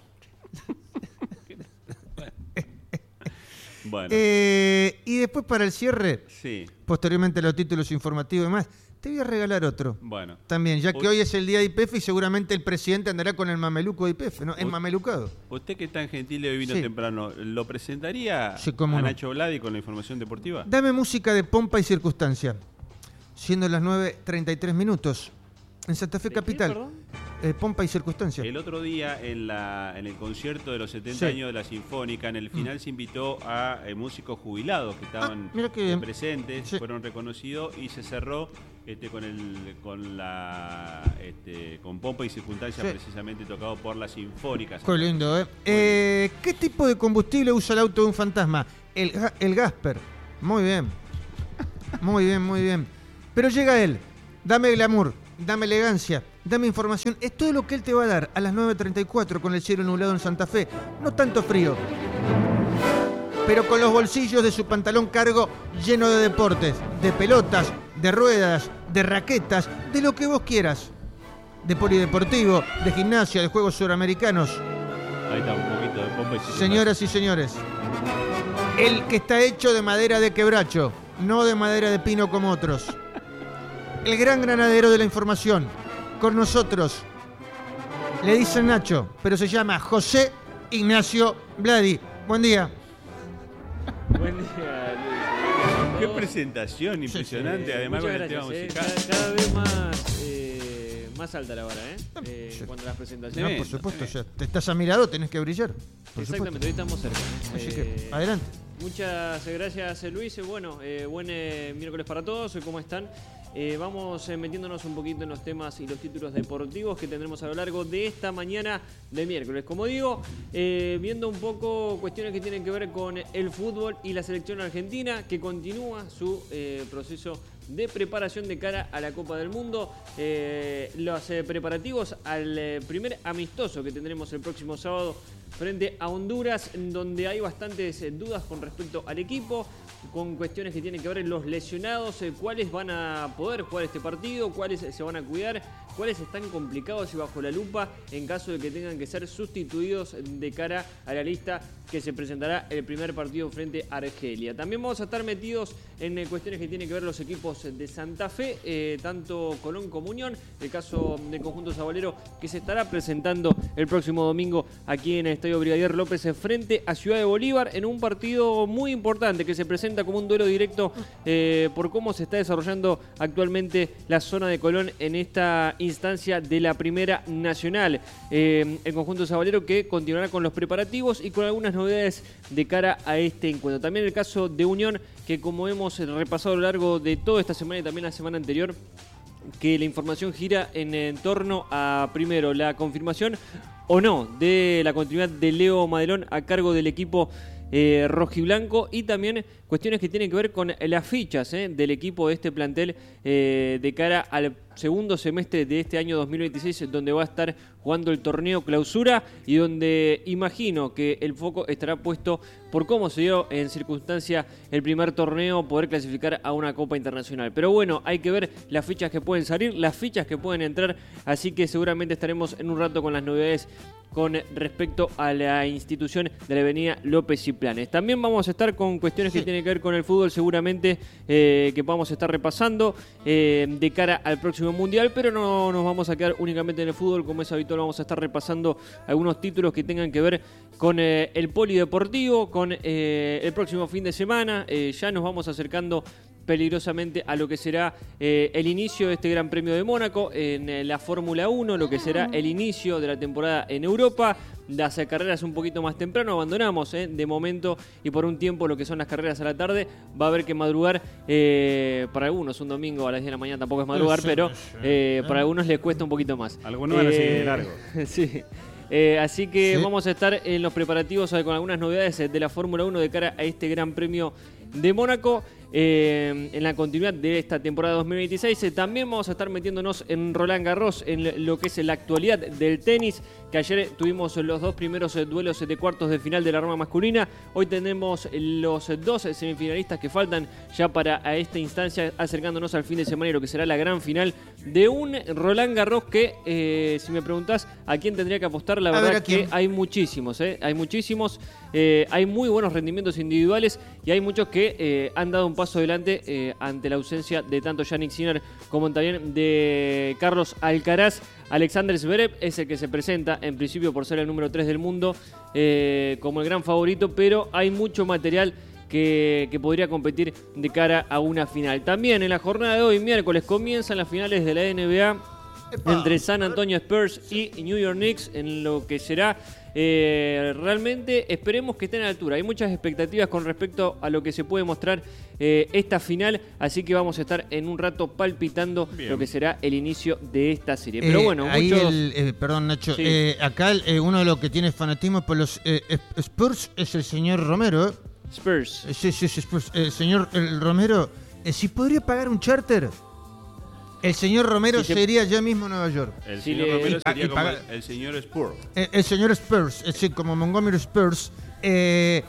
[SPEAKER 2] Bueno,
[SPEAKER 1] Eh, y después para el cierre,
[SPEAKER 2] sí,
[SPEAKER 1] posteriormente los títulos informativos y demás, te voy a regalar otro.
[SPEAKER 2] bueno.
[SPEAKER 1] También, ya que
[SPEAKER 2] Uy.
[SPEAKER 1] hoy es el día de Y P F y seguramente el presidente andará con el mameluco de Y P F, ¿no? El
[SPEAKER 2] Uy.
[SPEAKER 1] mamelucado.
[SPEAKER 2] Usted que es tan gentil y hoy vino
[SPEAKER 1] Sí.
[SPEAKER 2] temprano, ¿lo presentaría
[SPEAKER 1] Sí, cómo
[SPEAKER 2] a
[SPEAKER 1] no.
[SPEAKER 2] Nacho Vladi con la información deportiva?
[SPEAKER 1] Dame música de pompa y circunstancia. Siendo las nueve treinta y tres minutos. en Santa Fe
[SPEAKER 3] ¿De
[SPEAKER 1] Capital.
[SPEAKER 3] quién, perdón?
[SPEAKER 1] Eh, Pompa y Circunstancia.
[SPEAKER 2] El otro día, en, la, en el concierto de los setenta
[SPEAKER 1] Sí.
[SPEAKER 2] años de la Sinfónica, en el final se invitó a eh, músicos jubilados que estaban
[SPEAKER 1] Ah, mira qué
[SPEAKER 2] eh,
[SPEAKER 1] bien.
[SPEAKER 2] presentes,
[SPEAKER 1] Sí.
[SPEAKER 2] fueron reconocidos y se cerró este, con el con la este, con Pompa y Circunstancia,
[SPEAKER 1] Sí.
[SPEAKER 2] precisamente tocado por la Sinfónica.
[SPEAKER 1] Qué lindo, ¿eh? eh ¿Qué tipo de combustible usa el auto de un fantasma? El, ga- el Gasper. Muy bien. Muy bien, muy bien. Pero llega él. Dame glamour, dame elegancia, dame información. Es todo lo que él te va a dar a las nueve treinta y cuatro con el cielo nublado en Santa Fe. No tanto frío, pero con los bolsillos de su pantalón cargo lleno de deportes, de pelotas, de ruedas, de raquetas, de lo que vos quieras. De polideportivo, de gimnasia, de juegos suramericanos.
[SPEAKER 2] Ahí está, un poquito de Pompa y Circunstancia.
[SPEAKER 1] Señoras y señores, el que está hecho de madera de quebracho, no de madera de pino como otros. El gran granadero de la información. Con nosotros. Le dicen Nacho, pero se llama José Ignacio Vladi. Buen día.
[SPEAKER 3] Buen día, Luis.
[SPEAKER 2] Qué presentación impresionante,
[SPEAKER 3] Eh,
[SPEAKER 2] además con
[SPEAKER 3] muchas
[SPEAKER 2] el tema
[SPEAKER 3] gracias, eh.
[SPEAKER 2] musical.
[SPEAKER 3] Cada, cada vez más, eh, más alta la vara, ¿eh? eh
[SPEAKER 1] Sí.
[SPEAKER 3] en cuanto a las
[SPEAKER 1] No,
[SPEAKER 3] presentaciones.
[SPEAKER 1] por supuesto, ya te estás a mi lado, tenés que brillar. Por
[SPEAKER 3] Exactamente, hoy estamos cerca. ¿eh?
[SPEAKER 1] Así que,
[SPEAKER 3] Eh,
[SPEAKER 1] adelante.
[SPEAKER 3] Muchas gracias, Luis. Bueno, eh, buen eh, miércoles para todos. ¿Cómo están? Eh, vamos eh, metiéndonos un poquito en los temas y los títulos deportivos que tendremos a lo largo de esta mañana de miércoles. Como digo, eh, viendo un poco cuestiones que tienen que ver con el fútbol y la selección argentina, que continúa su eh, proceso de preparación de cara a la Copa del Mundo. Eh, los eh, preparativos al eh, primer amistoso que tendremos el próximo sábado frente a Honduras, en donde hay bastantes eh, dudas con respecto al equipo, con cuestiones que tienen que ver en los lesionados, eh, cuáles van a poder jugar este partido, cuáles se van a cuidar, cuáles están complicados y bajo la lupa en caso de que tengan que ser sustituidos de cara a la lista que se presentará el primer partido frente a Argelia. También vamos a estar metidos en eh, cuestiones que tienen que ver los equipos de Santa Fe, eh, tanto Colón como Unión, el caso del conjunto sabalero que se estará presentando el próximo domingo aquí en el Estadio Brigadier López frente a Ciudad de Bolívar en un partido muy importante que se presenta como un duelo directo eh, por cómo se está desarrollando actualmente la zona de Colón en esta instancia de la Primera Nacional. Eh, el conjunto sabalero que continuará con los preparativos y con algunas novedades de cara a este encuentro. También el caso de Unión, que como hemos repasado a lo largo de toda esta semana y también la semana anterior, que la información gira en, en torno a, primero, la confirmación o no de la continuidad de Leo Madelón a cargo del equipo eh, rojiblanco, y también cuestiones que tienen que ver con las fichas eh, del equipo de este plantel eh, de cara al segundo semestre de este año dos mil veintiséis, donde va a estar jugando el torneo clausura y donde imagino que el foco estará puesto por cómo se dio en circunstancia el primer torneo, poder clasificar a una Copa Internacional. Pero bueno, hay que ver las fichas que pueden salir, las fichas que pueden entrar, así que seguramente estaremos en un rato con las novedades con respecto a la institución de la avenida López y Planes. También vamos a estar con cuestiones
[SPEAKER 1] Sí.
[SPEAKER 3] que tienen que ver con el fútbol, seguramente eh, que vamos a estar repasando eh, de cara al próximo Mundial, pero no nos vamos a quedar únicamente en el fútbol, como es habitual, vamos a estar repasando algunos títulos que tengan que ver con eh, el polideportivo, con eh, el próximo fin de semana. Eh, ya nos vamos acercando peligrosamente a lo que será eh, el inicio de este Gran Premio de Mónaco en eh, la Fórmula uno, lo que será el inicio de la temporada en Europa. Las eh, carreras un poquito más temprano, abandonamos eh, de momento y por un tiempo lo que son las carreras a la tarde. Va a haber que madrugar, eh, para algunos un domingo a las diez de la mañana tampoco es madrugar,
[SPEAKER 1] Sí,
[SPEAKER 3] pero
[SPEAKER 1] sí,
[SPEAKER 3] eh,
[SPEAKER 1] sí.
[SPEAKER 3] para algunos les cuesta un poquito más.
[SPEAKER 2] Algunos van a seguir de largo.
[SPEAKER 3] Sí. Eh, así que
[SPEAKER 1] Sí.
[SPEAKER 3] vamos a estar en los preparativos eh, con algunas novedades eh, de la Fórmula uno de cara a este Gran Premio de Mónaco. Eh, en la continuidad de esta temporada dos mil veintiséis eh, también vamos a estar metiéndonos en Roland Garros, en lo que es la actualidad del tenis, que ayer tuvimos los dos primeros eh, duelos de cuartos de final de la rama masculina. Hoy tenemos los dos semifinalistas que faltan ya para a esta instancia, acercándonos al fin de semana y lo que será la gran final de un Roland Garros que, eh, si me preguntás a quién tendría que apostar, la
[SPEAKER 1] A
[SPEAKER 3] verdad
[SPEAKER 1] ver, ¿a
[SPEAKER 3] que
[SPEAKER 1] quién?
[SPEAKER 3] hay muchísimos, eh, hay muchísimos, eh, hay muy buenos rendimientos individuales y hay muchos que eh, han dado un paso adelante eh, ante la ausencia de tanto Jannik Sinner como también de Carlos Alcaraz. Alexander Zverev es el que se presenta en principio por ser el número tres del mundo eh, como el gran favorito, pero hay mucho material que, que podría competir de cara a una final. También en la jornada de hoy, miércoles, comienzan las finales de la N B A
[SPEAKER 1] Epa.
[SPEAKER 3] entre San Antonio Spurs y New York Knicks en lo que será eh, realmente, esperemos que estén a la altura. Hay muchas expectativas con respecto a lo que se puede mostrar eh, esta final, así que vamos a estar en un rato palpitando Bien. lo que será el inicio de esta serie. Pero
[SPEAKER 1] eh,
[SPEAKER 3] bueno,
[SPEAKER 1] ahí
[SPEAKER 3] muchos...
[SPEAKER 1] el, eh, perdón Nacho,
[SPEAKER 3] Sí.
[SPEAKER 1] eh, acá eh, uno de los que tiene fanatismo por los eh, Spurs es el señor Romero. ¿eh?
[SPEAKER 3] Spurs.
[SPEAKER 1] Eh, Sí, sí, sí, Spurs. El señor el Romero, eh, si podría pagar un charter, el señor Romero
[SPEAKER 3] Si se-
[SPEAKER 1] se iría ya mismo a Nueva York.
[SPEAKER 2] El
[SPEAKER 3] Sí,
[SPEAKER 2] señor
[SPEAKER 3] le-
[SPEAKER 2] Romero
[SPEAKER 1] Ah,
[SPEAKER 2] sería
[SPEAKER 1] y
[SPEAKER 2] como el,
[SPEAKER 1] paga-
[SPEAKER 2] el señor Spur.
[SPEAKER 1] Eh, el señor Spurs, es decir, como Montgomery Spurs, eh,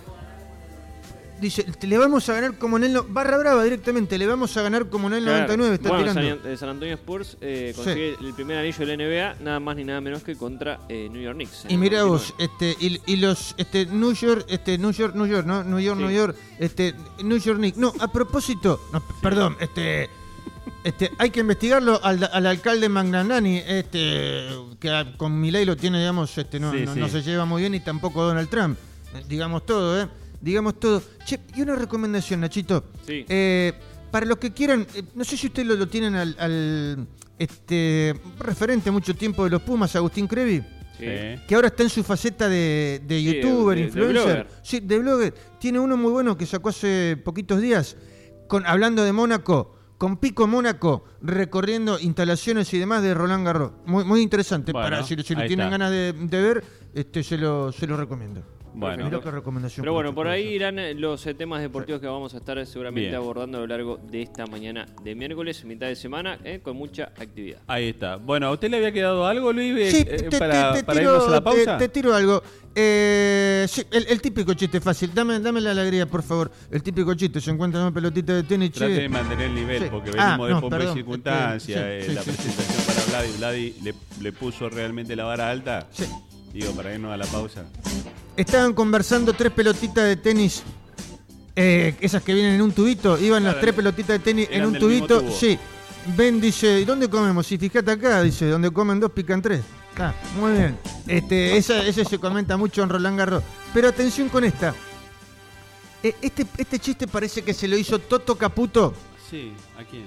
[SPEAKER 1] dice, le vamos a ganar como en el... no- Barra brava directamente, le vamos a ganar como en el
[SPEAKER 3] Claro.
[SPEAKER 1] noventa y nueve, está
[SPEAKER 3] bueno,
[SPEAKER 1] tirando.
[SPEAKER 3] San, eh, San Antonio Spurs eh,
[SPEAKER 1] Sí.
[SPEAKER 3] consigue el primer anillo de la N B A, nada más ni nada menos que contra eh, New York Knicks. en
[SPEAKER 1] Y
[SPEAKER 3] el
[SPEAKER 1] mira
[SPEAKER 3] noventa
[SPEAKER 1] vos, este, y, y los este New York, este New York, New York, ¿no? New York,
[SPEAKER 3] Sí.
[SPEAKER 1] New York, este New York Knicks. No, a propósito, no, p- perdón, este este hay que investigarlo al, al alcalde Magnanani, este que a- con Milei lo tiene, digamos, este no,
[SPEAKER 2] Sí,
[SPEAKER 1] no,
[SPEAKER 2] sí.
[SPEAKER 1] no se lleva muy bien, y tampoco Donald Trump. Eh, digamos todo, ¿eh? Digamos todo. Che, y una recomendación, Nachito.
[SPEAKER 3] Sí.
[SPEAKER 1] Eh, para los que quieran, eh, no sé si ustedes lo, lo tienen al, al este referente mucho tiempo de los Pumas, Agustín Crevi,
[SPEAKER 3] Sí.
[SPEAKER 2] Sí.
[SPEAKER 1] que ahora está en su faceta de, de
[SPEAKER 3] Sí,
[SPEAKER 1] youtuber,
[SPEAKER 3] de- de
[SPEAKER 1] influencer.
[SPEAKER 3] blogger.
[SPEAKER 1] Sí, de blogger. Tiene uno muy bueno que sacó hace poquitos días, con, hablando de Mónaco, con Pico Mónaco, recorriendo instalaciones y demás de Roland Garros. Muy, muy interesante.
[SPEAKER 2] Bueno,
[SPEAKER 1] Para si, si lo
[SPEAKER 2] ahí
[SPEAKER 1] tienen
[SPEAKER 2] está.
[SPEAKER 1] ganas de, de ver, este se lo, se lo recomiendo.
[SPEAKER 2] Bueno.
[SPEAKER 1] Mirá qué recomendación.
[SPEAKER 3] Pero bueno, por ahí
[SPEAKER 1] Perfecto.
[SPEAKER 3] irán eh, los eh, temas deportivos que vamos a estar seguramente
[SPEAKER 2] Bien.
[SPEAKER 3] abordando a lo largo de esta mañana de miércoles, mitad de semana, eh, con mucha actividad.
[SPEAKER 2] Ahí está. Bueno, ¿a usted le había quedado algo, Luis, eh,
[SPEAKER 1] Sí,
[SPEAKER 2] eh,
[SPEAKER 1] te,
[SPEAKER 2] para,
[SPEAKER 1] te- te
[SPEAKER 2] para
[SPEAKER 1] tiro,
[SPEAKER 2] irnos a la pausa?
[SPEAKER 1] Te, te tiro algo. Eh, sí, el, el típico chiste fácil. Dame, dame la alegría, por favor. El típico chiste. Se encuentra una pelotita de tenis.
[SPEAKER 2] Trate
[SPEAKER 1] che.
[SPEAKER 2] de mantener el nivel,
[SPEAKER 1] Sí.
[SPEAKER 2] porque
[SPEAKER 1] Ah,
[SPEAKER 2] venimos de
[SPEAKER 1] no,
[SPEAKER 2] pompa y
[SPEAKER 1] perdón,
[SPEAKER 2] circunstancia.
[SPEAKER 1] este,
[SPEAKER 2] eh,
[SPEAKER 1] sí,
[SPEAKER 2] la
[SPEAKER 1] sí, sí,
[SPEAKER 2] presentación para Vladi. Vladi le, le puso realmente la vara alta.
[SPEAKER 1] Sí.
[SPEAKER 2] Digo, para irnos a la pausa.
[SPEAKER 1] Estaban conversando tres pelotitas de tenis. eh, esas que vienen en un tubito. Iban las
[SPEAKER 2] Claro,
[SPEAKER 1] tres pelotitas de tenis en
[SPEAKER 2] eran
[SPEAKER 1] un
[SPEAKER 2] del mismo
[SPEAKER 1] tubito.
[SPEAKER 2] tubo.
[SPEAKER 1] Sí. Ben dice, ¿y dónde comemos? Y fíjate acá, dice, donde comen dos pican tres. Ah, muy bien. Este, esa, ese se comenta mucho en Roland Garros. Pero atención con esta. Eh, Este, este chiste parece que se lo hizo Toto Caputo
[SPEAKER 2] Sí, ¿a quién?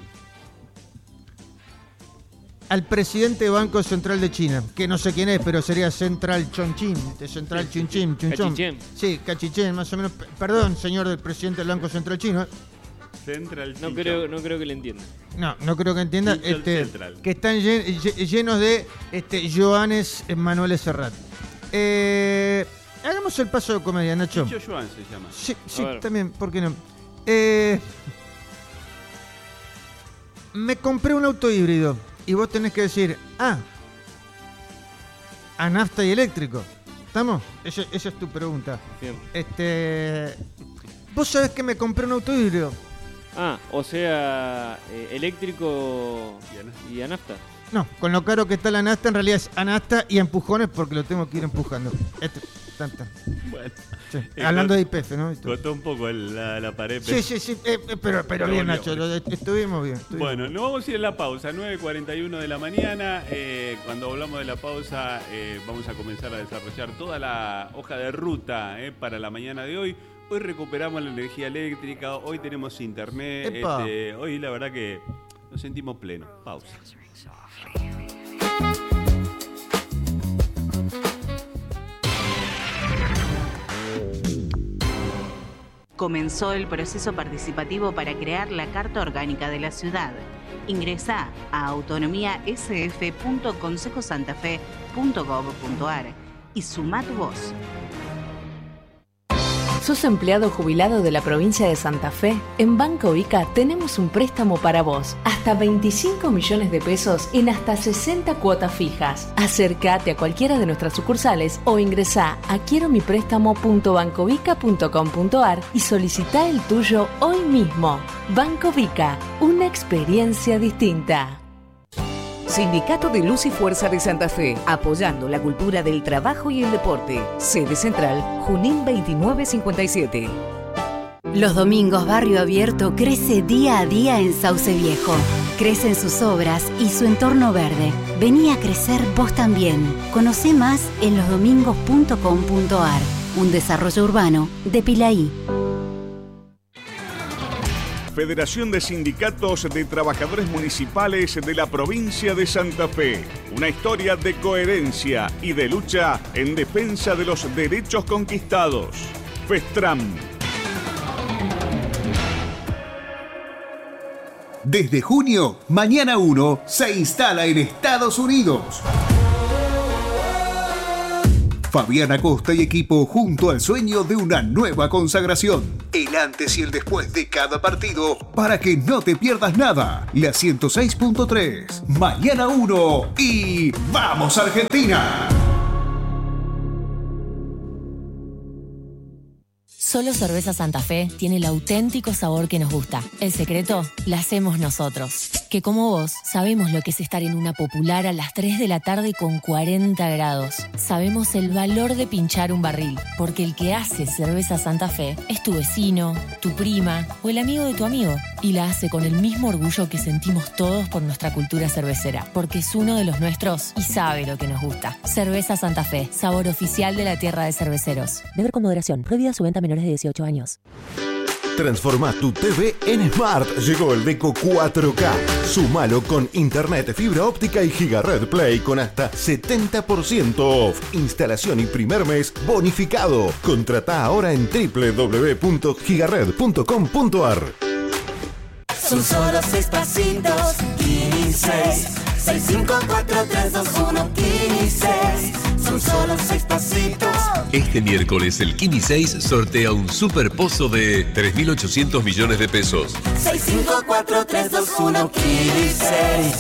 [SPEAKER 1] al presidente del Banco Central de China, que no sé quién es, pero sería Central Chongqing, este Central Chunchim, Chunchom.
[SPEAKER 3] Cachichén.
[SPEAKER 1] Sí, Cachichén, más o menos. P- Perdón, señor del presidente del Banco Central chino. ¿eh?
[SPEAKER 2] Central
[SPEAKER 3] No
[SPEAKER 2] Chinchón.
[SPEAKER 3] creo, no creo que le entienda.
[SPEAKER 1] No, no creo que entienda.
[SPEAKER 2] Chinchón
[SPEAKER 1] Este,
[SPEAKER 2] Central.
[SPEAKER 1] que están llen- lle- llenos de este, Joanes Manuel Serrat. Eh, hagamos el paso de comedia, Nacho.
[SPEAKER 2] Chicho Yuan se llama.
[SPEAKER 1] Sí, sí,
[SPEAKER 3] A ver.
[SPEAKER 1] también, ¿por qué no? Eh, me compré un auto híbrido y vos tenés que decir, ah, a nafta y eléctrico. ¿Estamos? Esa, esa es tu pregunta.
[SPEAKER 3] Bien.
[SPEAKER 1] Este, vos sabés que me compré un auto híbrido.
[SPEAKER 3] Ah, o sea, eh, eléctrico
[SPEAKER 2] Y a nafta.
[SPEAKER 3] y a nafta.
[SPEAKER 1] No, con lo caro que está la nafta, en realidad es a nafta y a empujones porque lo tengo que ir empujando. Este, tan, tan.
[SPEAKER 2] Bueno,
[SPEAKER 1] Sí,
[SPEAKER 2] Eh,
[SPEAKER 1] hablando
[SPEAKER 2] con-
[SPEAKER 1] de I P F, ¿no?
[SPEAKER 2] costó un poco el- la, la pared.
[SPEAKER 1] Sí, sí, sí, eh, eh, pero, pero
[SPEAKER 2] Pero
[SPEAKER 1] bien,
[SPEAKER 2] volvió.
[SPEAKER 1] Nacho, lo de- estuvimos bien. estuvimos
[SPEAKER 2] Bueno, nos vamos a ir a la pausa, nueve cuarenta y uno de la mañana. Eh, cuando hablamos de la pausa, eh, vamos a comenzar a desarrollar toda la hoja de ruta eh, para la mañana de hoy. Hoy recuperamos la energía eléctrica, hoy tenemos internet.
[SPEAKER 1] Epa.
[SPEAKER 2] Este, hoy la verdad que nos sentimos plenos. Pausa.
[SPEAKER 4] Comenzó el proceso participativo para crear la Carta Orgánica de la Ciudad. Ingresá a autonomía s f punto consejo santa fe punto gov punto a r y sumá tu voz.
[SPEAKER 5] ¿Sos empleado jubilado de la provincia de Santa Fe? En Banco Vica tenemos un préstamo para vos. Hasta veinticinco millones de pesos en hasta sesenta cuotas fijas. Acércate a cualquiera de nuestras sucursales o ingresá a quiero mi préstamo punto bancovica punto com punto a r y solicitá el tuyo hoy mismo. Banco Vica, una experiencia distinta.
[SPEAKER 6] Sindicato de Luz y Fuerza de Santa Fe, apoyando la cultura del trabajo y el deporte. Sede central, Junín veintinueve cincuenta y siete.
[SPEAKER 7] Los domingos Barrio Abierto crece día a día en Sauce Viejo. Crecen sus obras y su entorno verde. Vení a crecer vos también. Conocé más en los domingos punto com punto a r. Un desarrollo urbano de Pilaí.
[SPEAKER 8] Federación de Sindicatos de Trabajadores Municipales de la provincia de Santa Fe. Una historia de coherencia y de lucha en defensa de los derechos conquistados. FESTRAM.
[SPEAKER 9] Desde junio, Mañana uno se instala en Estados Unidos. Fabián Acosta y equipo junto al sueño de una nueva consagración. El antes y el después de cada partido para que no te pierdas nada. La ciento seis punto tres, Mañana uno y ¡vamos Argentina!
[SPEAKER 10] Solo Cerveza Santa Fe tiene el auténtico sabor que nos gusta. El secreto la hacemos nosotros. Que como vos, sabemos lo que es estar en una popular a las tres de la tarde con cuarenta grados. Sabemos el valor de pinchar un barril, porque el que hace Cerveza Santa Fe es tu vecino, tu prima o el amigo de tu amigo. Y la hace con el mismo orgullo que sentimos todos por nuestra cultura cervecera, porque es uno de los nuestros y sabe lo que nos gusta. Cerveza Santa Fe, sabor oficial de la tierra de cerveceros.
[SPEAKER 11] Beber con moderación. Prohibida su venta a menores de dieciocho años.
[SPEAKER 12] Transforma tu T V en Smart. Llegó el Deco cuatro K. Sumalo con internet, fibra óptica y Gigared Play con hasta setenta por ciento off. Instalación y primer mes bonificado. Contratá ahora en doble u doble u doble u punto gigared punto com punto a r.
[SPEAKER 13] Son solo seis pasitos, quince, seis, cinco, cuatro, tres, dos, uno, quince. Son solo seis pasitos.
[SPEAKER 14] Este miércoles el Kini seis sortea un super pozo de tres mil ochocientos millones de pesos.
[SPEAKER 13] seis, cinco, cuatro, tres, dos, uno, quince.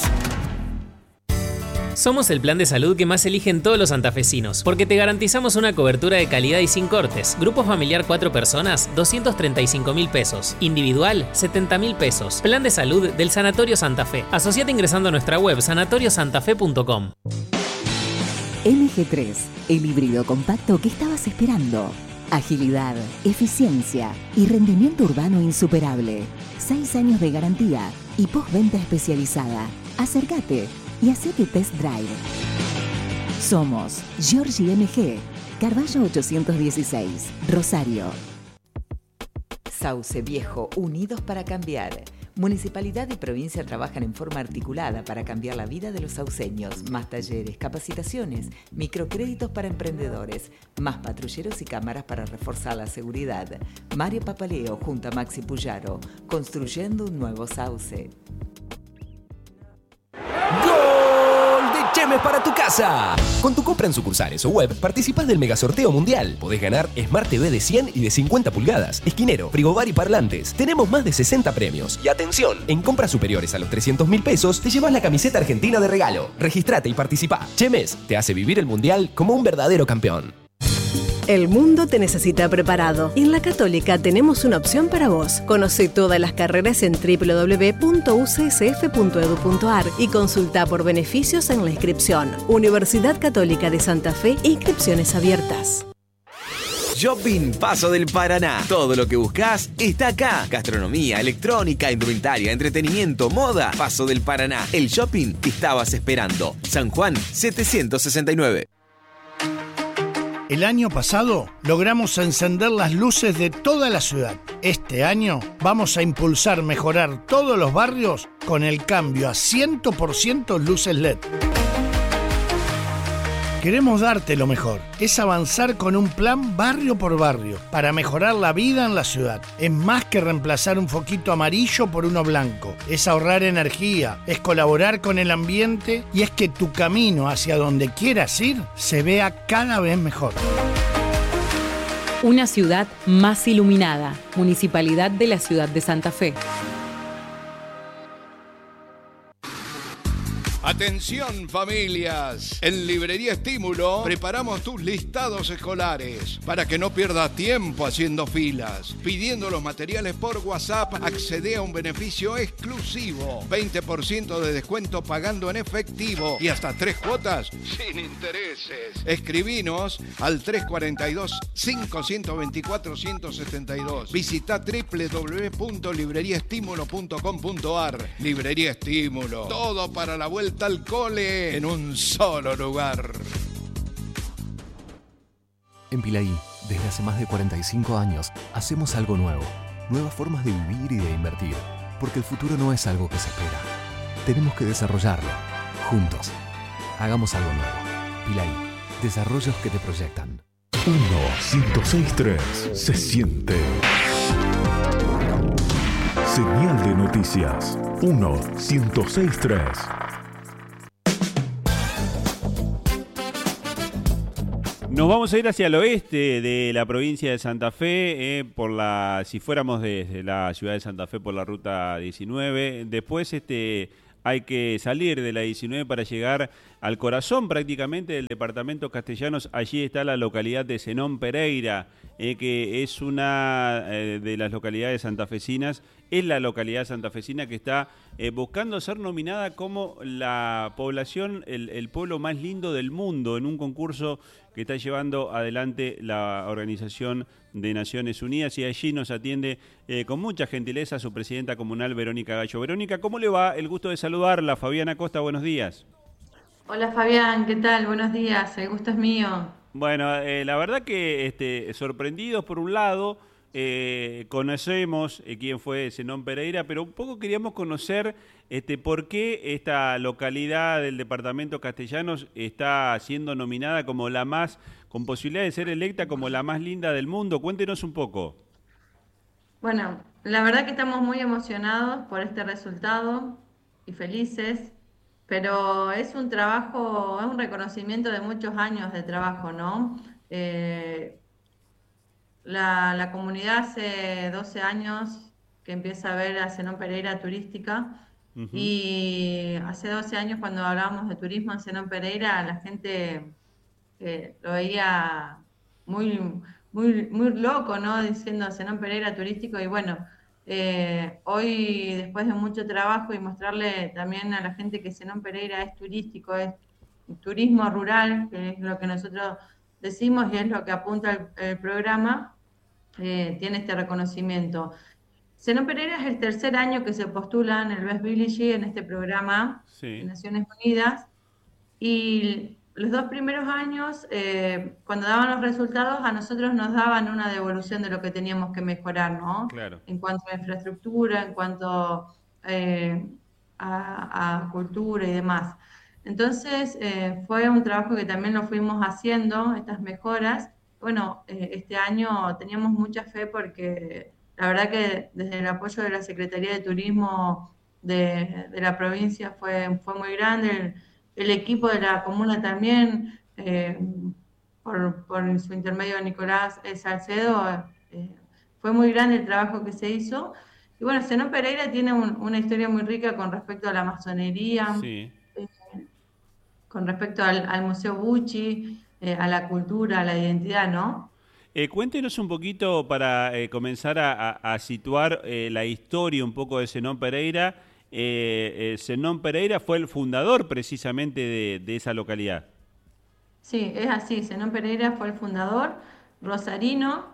[SPEAKER 15] Somos el plan de salud que más eligen todos los santafesinos, porque te garantizamos una cobertura de calidad y sin cortes. Grupo familiar cuatro personas, doscientos treinta y cinco mil pesos. Individual, setenta mil pesos. Plan de salud del Sanatorio Santa Fe. Asociate ingresando a nuestra web sanatorio santa fe punto com.
[SPEAKER 6] M G tres, el híbrido compacto que estabas esperando. Agilidad, eficiencia y rendimiento urbano insuperable. Seis años de garantía y postventa especializada. Acércate y hacé tu test drive. Somos Giorgi M G, Carballo ochocientos dieciséis, Rosario.
[SPEAKER 16] Sauce Viejo, unidos para cambiar. Municipalidad y provincia trabajan en forma articulada para cambiar la vida de los sauceños. Más talleres, capacitaciones, microcréditos para emprendedores, más patrulleros y cámaras para reforzar la seguridad. Mario Papaleo junto a Maxi Puyaro, construyendo un nuevo sauce.
[SPEAKER 17] Chemes para tu casa. Con tu compra en sucursales o web, participás del mega sorteo mundial. Podés ganar Smart T V de cien y de cincuenta pulgadas, esquinero, frigobar y parlantes. Tenemos más de sesenta premios. Y atención, en compras superiores a los trescientos mil pesos, te llevas la camiseta argentina de regalo. Registrate y participá. Chemes te hace vivir el mundial como un verdadero campeón.
[SPEAKER 18] El mundo te necesita preparado y en la Católica tenemos una opción para vos. Conoce todas las carreras en doble u doble u doble u punto u c s f punto e d u punto a r y consulta por beneficios en la inscripción. Universidad Católica de Santa Fe, inscripciones abiertas.
[SPEAKER 19] Shopping Paso del Paraná. Todo lo que buscas está acá. Gastronomía, electrónica, indumentaria, entretenimiento, moda. Paso del Paraná. El shopping que estabas esperando. San Juan setecientos sesenta y nueve.
[SPEAKER 20] El año pasado logramos encender las luces de toda la ciudad. Este año vamos a impulsar mejorar todos los barrios con el cambio a cien por ciento luces L E D. Queremos darte lo mejor. Es avanzar con un plan barrio por barrio para mejorar la vida en la ciudad. Es más que reemplazar un foquito amarillo por uno blanco. Es ahorrar energía, es colaborar con el ambiente y es que tu camino hacia donde quieras ir se vea cada vez mejor.
[SPEAKER 5] Una ciudad más iluminada. Municipalidad de la Ciudad de Santa Fe.
[SPEAKER 21] Atención familias, en Librería Estímulo preparamos tus listados escolares para que no pierdas tiempo haciendo filas. Pidiendo los materiales por WhatsApp, accede a un beneficio exclusivo, veinte por ciento de descuento pagando en efectivo y hasta tres cuotas sin intereses. Escribinos al tres cuatro dos, cinco dos cuatro, uno cero siete dos. Visita doble u doble u doble u punto librería estímulo punto com punto a r. Librería Estímulo, todo para la vuelta al cole en un solo lugar.
[SPEAKER 22] En Pilaí, desde hace más de cuarenta y cinco años, hacemos algo nuevo.
[SPEAKER 12] nuevas formas de vivir y de invertir, porque el futuro no es algo que se espera. Tenemos que desarrollarlo, juntos. Hagamos algo nuevo. Pilay, desarrollos que te proyectan.
[SPEAKER 9] uno ciento seis punto tres se siente. Señal de noticias. uno ciento seis punto tres.
[SPEAKER 2] Nos vamos a ir hacia el oeste de la provincia de Santa Fe, eh, por la, si fuéramos desde la ciudad de Santa Fe por la ruta diecinueve. Después este, hay que salir de la diecinueve para llegar al corazón prácticamente del departamento Castellanos. Allí está la localidad de Zenón Pereira, eh, que es una eh, de las localidades santafesinas. Es la localidad santafesina que está eh, buscando ser nominada como la población, el, el pueblo más lindo del mundo, en un concurso que está llevando adelante la Organización de Naciones Unidas, y allí nos atiende eh, con mucha gentileza su presidenta comunal, Verónica Gallo. Verónica, ¿cómo le va? El gusto de saludarla. Fabiana Costa, buenos días.
[SPEAKER 3] Hola Fabián, ¿qué tal? Buenos días, el gusto es mío.
[SPEAKER 2] Bueno, eh, la verdad que este, sorprendidos por un lado, eh, conocemos eh, quién fue Zenón Pereira, pero un poco queríamos conocer este, por qué esta localidad del departamento Castellanos está siendo nominada como la más, con posibilidad de ser electa como la más linda del mundo. Cuéntenos un poco.
[SPEAKER 3] Bueno, la verdad que estamos muy emocionados por este resultado y felices. Pero es un trabajo, es un reconocimiento de muchos años de trabajo, ¿no? Eh, la, la comunidad hace doce años que empieza a ver a Zenón Pereira turística, uh-huh. Y hace doce años cuando hablábamos de turismo en Zenón Pereira, la gente eh, lo veía muy, muy, muy loco, ¿no? Diciendo Zenón Pereira turístico, y bueno, Eh, hoy, después de mucho trabajo y mostrarle también a la gente que Zenón Pereira es turístico, es turismo rural, que es lo que nosotros decimos y es lo que apunta el, el programa, eh, tiene este reconocimiento. Zenón Pereira es el tercer año que se postula en el Best Village, en este programa sí. de Naciones Unidas, y los dos primeros años, eh, cuando daban los resultados, a nosotros nos daban una devolución de lo que teníamos que mejorar, ¿no?
[SPEAKER 2] Claro.
[SPEAKER 3] En cuanto a infraestructura, en cuanto eh, a, a cultura y demás. Entonces, eh, fue un trabajo que también lo fuimos haciendo, estas mejoras. Bueno, eh, este año teníamos mucha fe porque la verdad que desde el apoyo de la Secretaría de Turismo de, de la provincia fue, fue muy grande. El, El equipo de la comuna también, eh, por, por su intermedio Nicolás Salcedo, eh, fue muy grande el trabajo que se hizo. Y bueno, Zenón Pereira tiene un, una historia muy rica con respecto a la masonería, sí. eh, con respecto al, al Museo Bucci, eh, a la cultura, a la identidad, ¿no?
[SPEAKER 2] Eh, cuéntenos un poquito para eh, comenzar a, a, a situar eh, la historia un poco de Zenón Pereira. Eh, eh, Zenón Pereira fue el fundador precisamente de, de esa localidad.
[SPEAKER 3] Sí, es así. Zenón Pereira fue el fundador, rosarino,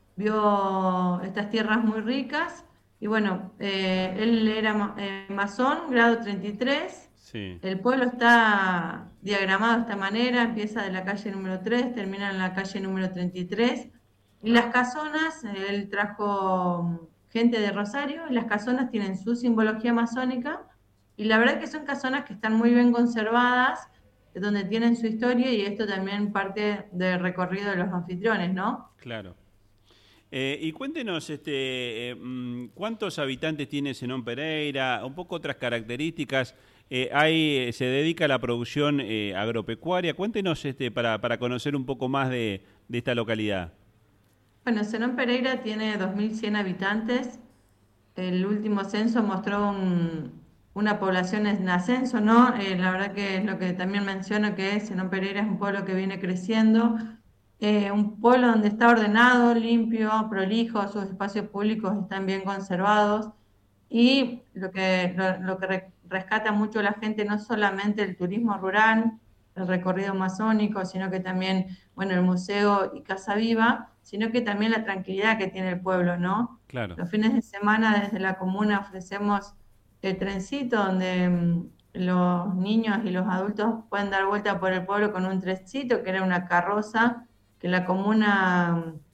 [SPEAKER 3] vio estas tierras muy ricas y bueno, eh, él era eh, masón, grado treinta y tres. Sí. El pueblo está diagramado de esta manera, empieza de la calle número tres, termina en la calle número treinta y tres. Y las casonas, eh, él trajo gente de Rosario, y las casonas tienen su simbología masónica, y la verdad que son casonas que están muy bien conservadas, donde tienen su historia, y esto también parte del recorrido de los anfitriones, ¿no?
[SPEAKER 2] Claro. Eh, y cuéntenos, este, eh, ¿cuántos habitantes tiene Zenón Pereira? Un poco otras características. Eh, hay, se dedica a la producción eh, agropecuaria. Cuéntenos este, para, para conocer un poco más de, de esta localidad.
[SPEAKER 3] Bueno, Zenón Pereira tiene dos mil cien habitantes. El último censo mostró un, una población en ascenso, ¿no? Eh, la verdad que es lo que también menciono, que Zenón Pereira es un pueblo que viene creciendo, eh, un pueblo donde está ordenado, limpio, prolijo, sus espacios públicos están bien conservados, y lo que, lo, lo que re, rescata mucho la gente no solamente el turismo rural, el recorrido masónico, sino que también, bueno, el museo y Casa Viva, sino que también la tranquilidad que tiene el pueblo, ¿no?
[SPEAKER 2] Claro.
[SPEAKER 3] Los fines de semana desde la comuna ofrecemos el trencito donde um, los niños y los adultos pueden dar vuelta por el pueblo con un trencito, que era una carroza que la comuna um,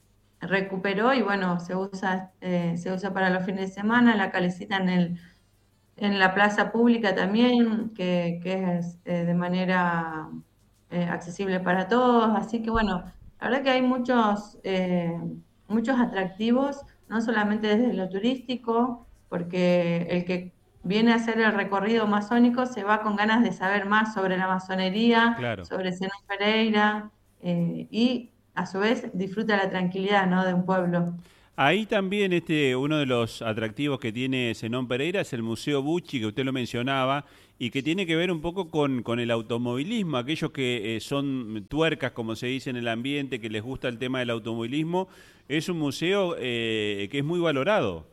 [SPEAKER 3] recuperó y bueno, se usa, eh, se usa para los fines de semana, la calecita en el, en la plaza pública también, que, que es eh, de manera eh, accesible para todos, así que bueno, la verdad que hay muchos, eh, muchos atractivos, no solamente desde lo turístico, porque el que viene a hacer el recorrido masónico se va con ganas de saber más sobre la masonería,
[SPEAKER 2] Claro.
[SPEAKER 3] sobre Zenón Pereira, eh, y a su vez disfruta la tranquilidad, ¿no?, de un pueblo.
[SPEAKER 2] Ahí también este, uno de los atractivos que tiene Zenón Pereira es el Museo Bucci, que usted lo mencionaba, y que tiene que ver un poco con, con el automovilismo, aquellos que eh, son tuercas, como se dice en el ambiente, que les gusta el tema del automovilismo. Es un museo eh, que es muy valorado.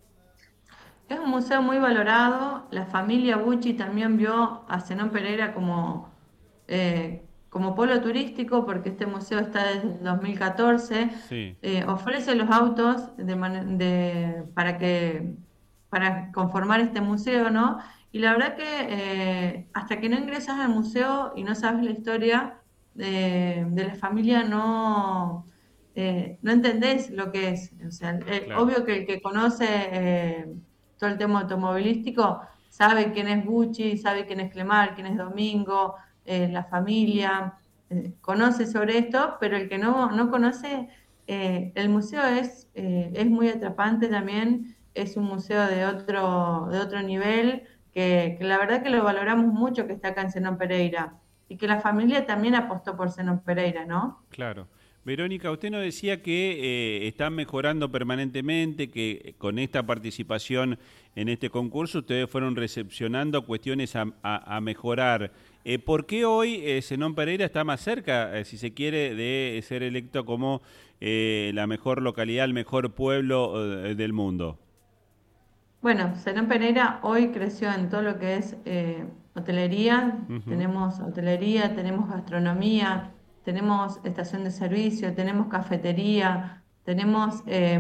[SPEAKER 3] Es un museo muy valorado, la familia Bucci también vio a Zenón Pereira como... eh, como polo turístico, porque este museo está desde el dos mil catorce,
[SPEAKER 2] Sí.
[SPEAKER 3] eh, ofrece los autos de man- de- para, que, para conformar este museo, ¿no? Y la verdad que eh, hasta que no ingresas al museo y no sabes la historia de, de la familia, no, eh, no entendés lo que es. O sea, eh,
[SPEAKER 2] Claro.
[SPEAKER 3] obvio que el que conoce eh, todo el tema automovilístico sabe quién es Bucci, sabe quién es Clemar, quién es Domingo, eh, la familia, eh, conoce sobre esto, pero el que no, no conoce, eh, el museo es, eh, es muy atrapante también, es un museo de otro, de otro nivel, que, que la verdad que lo valoramos mucho, que está acá en Zenón Pereira, y que la familia también apostó por Zenón Pereira, ¿no?
[SPEAKER 2] Claro. Verónica, usted nos decía que eh, están mejorando permanentemente, que con esta participación en este concurso ustedes fueron recepcionando cuestiones a, a, a mejorar. Eh, ¿Por qué hoy eh, Zenón Pereira está más cerca, eh, si se quiere, de ser electo como eh, la mejor localidad, el mejor pueblo eh, del mundo?
[SPEAKER 3] Bueno, Zenón Pereira hoy creció en todo lo que es eh, hotelería,
[SPEAKER 2] Ujú.
[SPEAKER 3] tenemos hotelería, tenemos gastronomía, tenemos estación de servicio, tenemos cafetería, tenemos eh,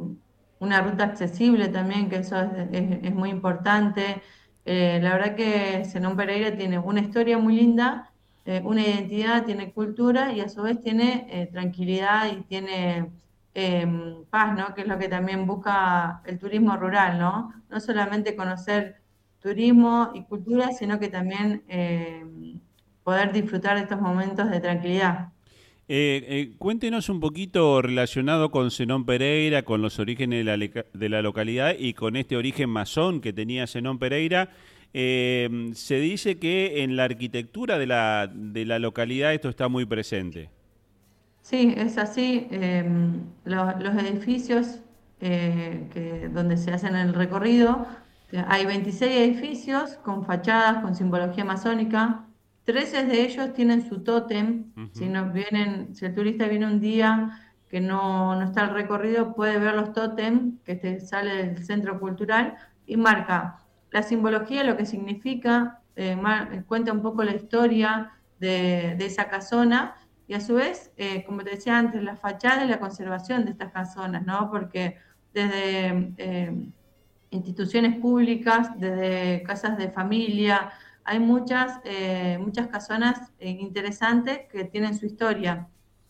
[SPEAKER 3] una ruta accesible también, que eso es, es- es muy importante. Eh, la verdad que Zenón Pereira tiene una historia muy linda, eh, una identidad, tiene cultura y a su vez tiene eh, tranquilidad y tiene eh, paz, ¿no? Que es lo que también busca el turismo rural, ¿no? No solamente conocer turismo y cultura, sino que también eh, poder disfrutar de estos momentos de tranquilidad.
[SPEAKER 2] Eh, eh, cuéntenos un poquito relacionado con Zenón Pereira, con los orígenes de la, leca- de la localidad y con este origen masón que tenía Zenón Pereira. Eh, se dice que en la arquitectura de la, de la localidad esto está muy presente.
[SPEAKER 3] Sí, es así. eh, lo- los edificios eh, que, donde se hacen el recorrido, eh, hay veintiséis edificios con fachadas, con simbología masónica. trece de ellos tienen su tótem. Si nos vienen, si el turista viene un día que no, no está el recorrido, puede ver los tótem que te sale del centro cultural y marca la simbología, lo que significa, eh, mar- cuenta un poco la historia de, de esa casona y a su vez, eh, como te decía antes, la fachada y la conservación de estas casonas, ¿no? Porque desde eh, instituciones públicas, desde casas de familia, hay muchas, eh, muchas casonas eh, interesantes que tienen su historia.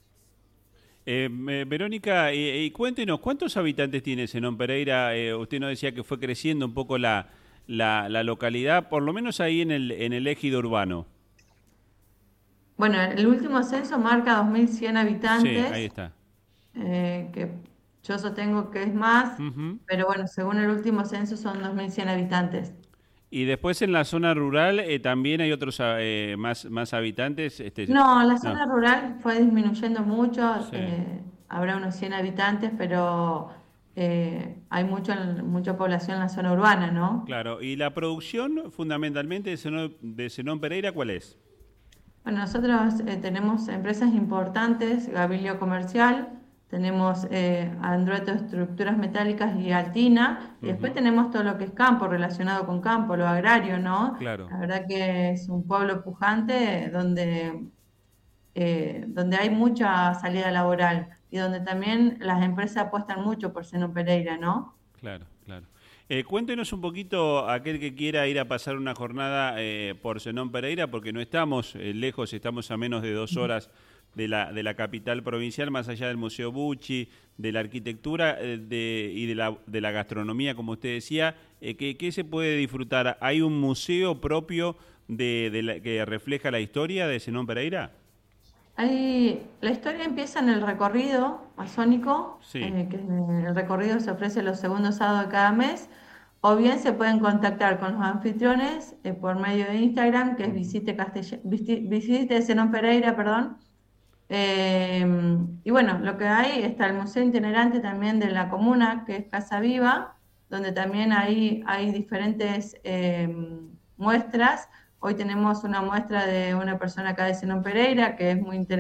[SPEAKER 2] Eh, eh, Verónica, eh, y cuéntenos, ¿cuántos habitantes tiene Zenón Pereira? Eh, usted nos decía que fue creciendo un poco la, la, la localidad, por lo menos ahí en el, en el ejido urbano.
[SPEAKER 3] Bueno, el último censo marca dos mil cien
[SPEAKER 2] Sí,
[SPEAKER 3] habitantes,
[SPEAKER 2] ahí está.
[SPEAKER 3] eh, que yo sostengo que es más,
[SPEAKER 2] Ujú.
[SPEAKER 3] pero bueno, según el último censo son dos mil cien habitantes.
[SPEAKER 2] Y después en la zona rural eh, también hay otros eh, más, más habitantes. Este,
[SPEAKER 3] No, la
[SPEAKER 2] no.
[SPEAKER 3] zona rural fue disminuyendo mucho,
[SPEAKER 2] Sí.
[SPEAKER 3] eh, habrá unos cien habitantes, pero eh, hay mucho, mucha población en la zona urbana, ¿no?
[SPEAKER 2] Claro, y la producción fundamentalmente de Zenón, de Zenón Pereira, ¿cuál es?
[SPEAKER 3] Bueno, nosotros eh, tenemos empresas importantes, Gavilio Comercial, tenemos eh, Andrueto Estructuras Metálicas y Altina, y después
[SPEAKER 2] Ujú.
[SPEAKER 3] tenemos todo lo que es campo, relacionado con campo, lo agrario, ¿no?
[SPEAKER 2] Claro.
[SPEAKER 3] La verdad que es un pueblo pujante donde, eh, donde hay mucha salida laboral y donde también las empresas apuestan mucho por Zenón Pereira, ¿no?
[SPEAKER 2] Claro, claro. Eh, cuéntenos un poquito, aquel que quiera ir a pasar una jornada eh, por Zenón Pereira, porque no estamos eh, lejos, estamos a menos de dos horas de la, de la capital provincial, más allá del Museo Bucci, de la arquitectura eh, de, y de la, de la gastronomía, como usted decía, eh, ¿qué, ¿qué se puede disfrutar? ¿Hay un museo propio de, de la, que refleja la historia de Zenón Pereira?
[SPEAKER 3] Hay, la historia empieza en el recorrido masónico,
[SPEAKER 2] Sí.
[SPEAKER 3] eh, que el recorrido se ofrece los segundos sábados de cada mes, o bien se pueden contactar con los anfitriones eh, por medio de Instagram, que es Visite, Castell- Visti- Visite Zenón Pereira, perdón. Eh, y bueno, lo que hay, está el Museo Itinerante también de la comuna, que es Casa Viva, donde también hay, hay diferentes eh, muestras. Hoy tenemos una muestra de una persona acá de Zenón Pereira, que es muy interesante.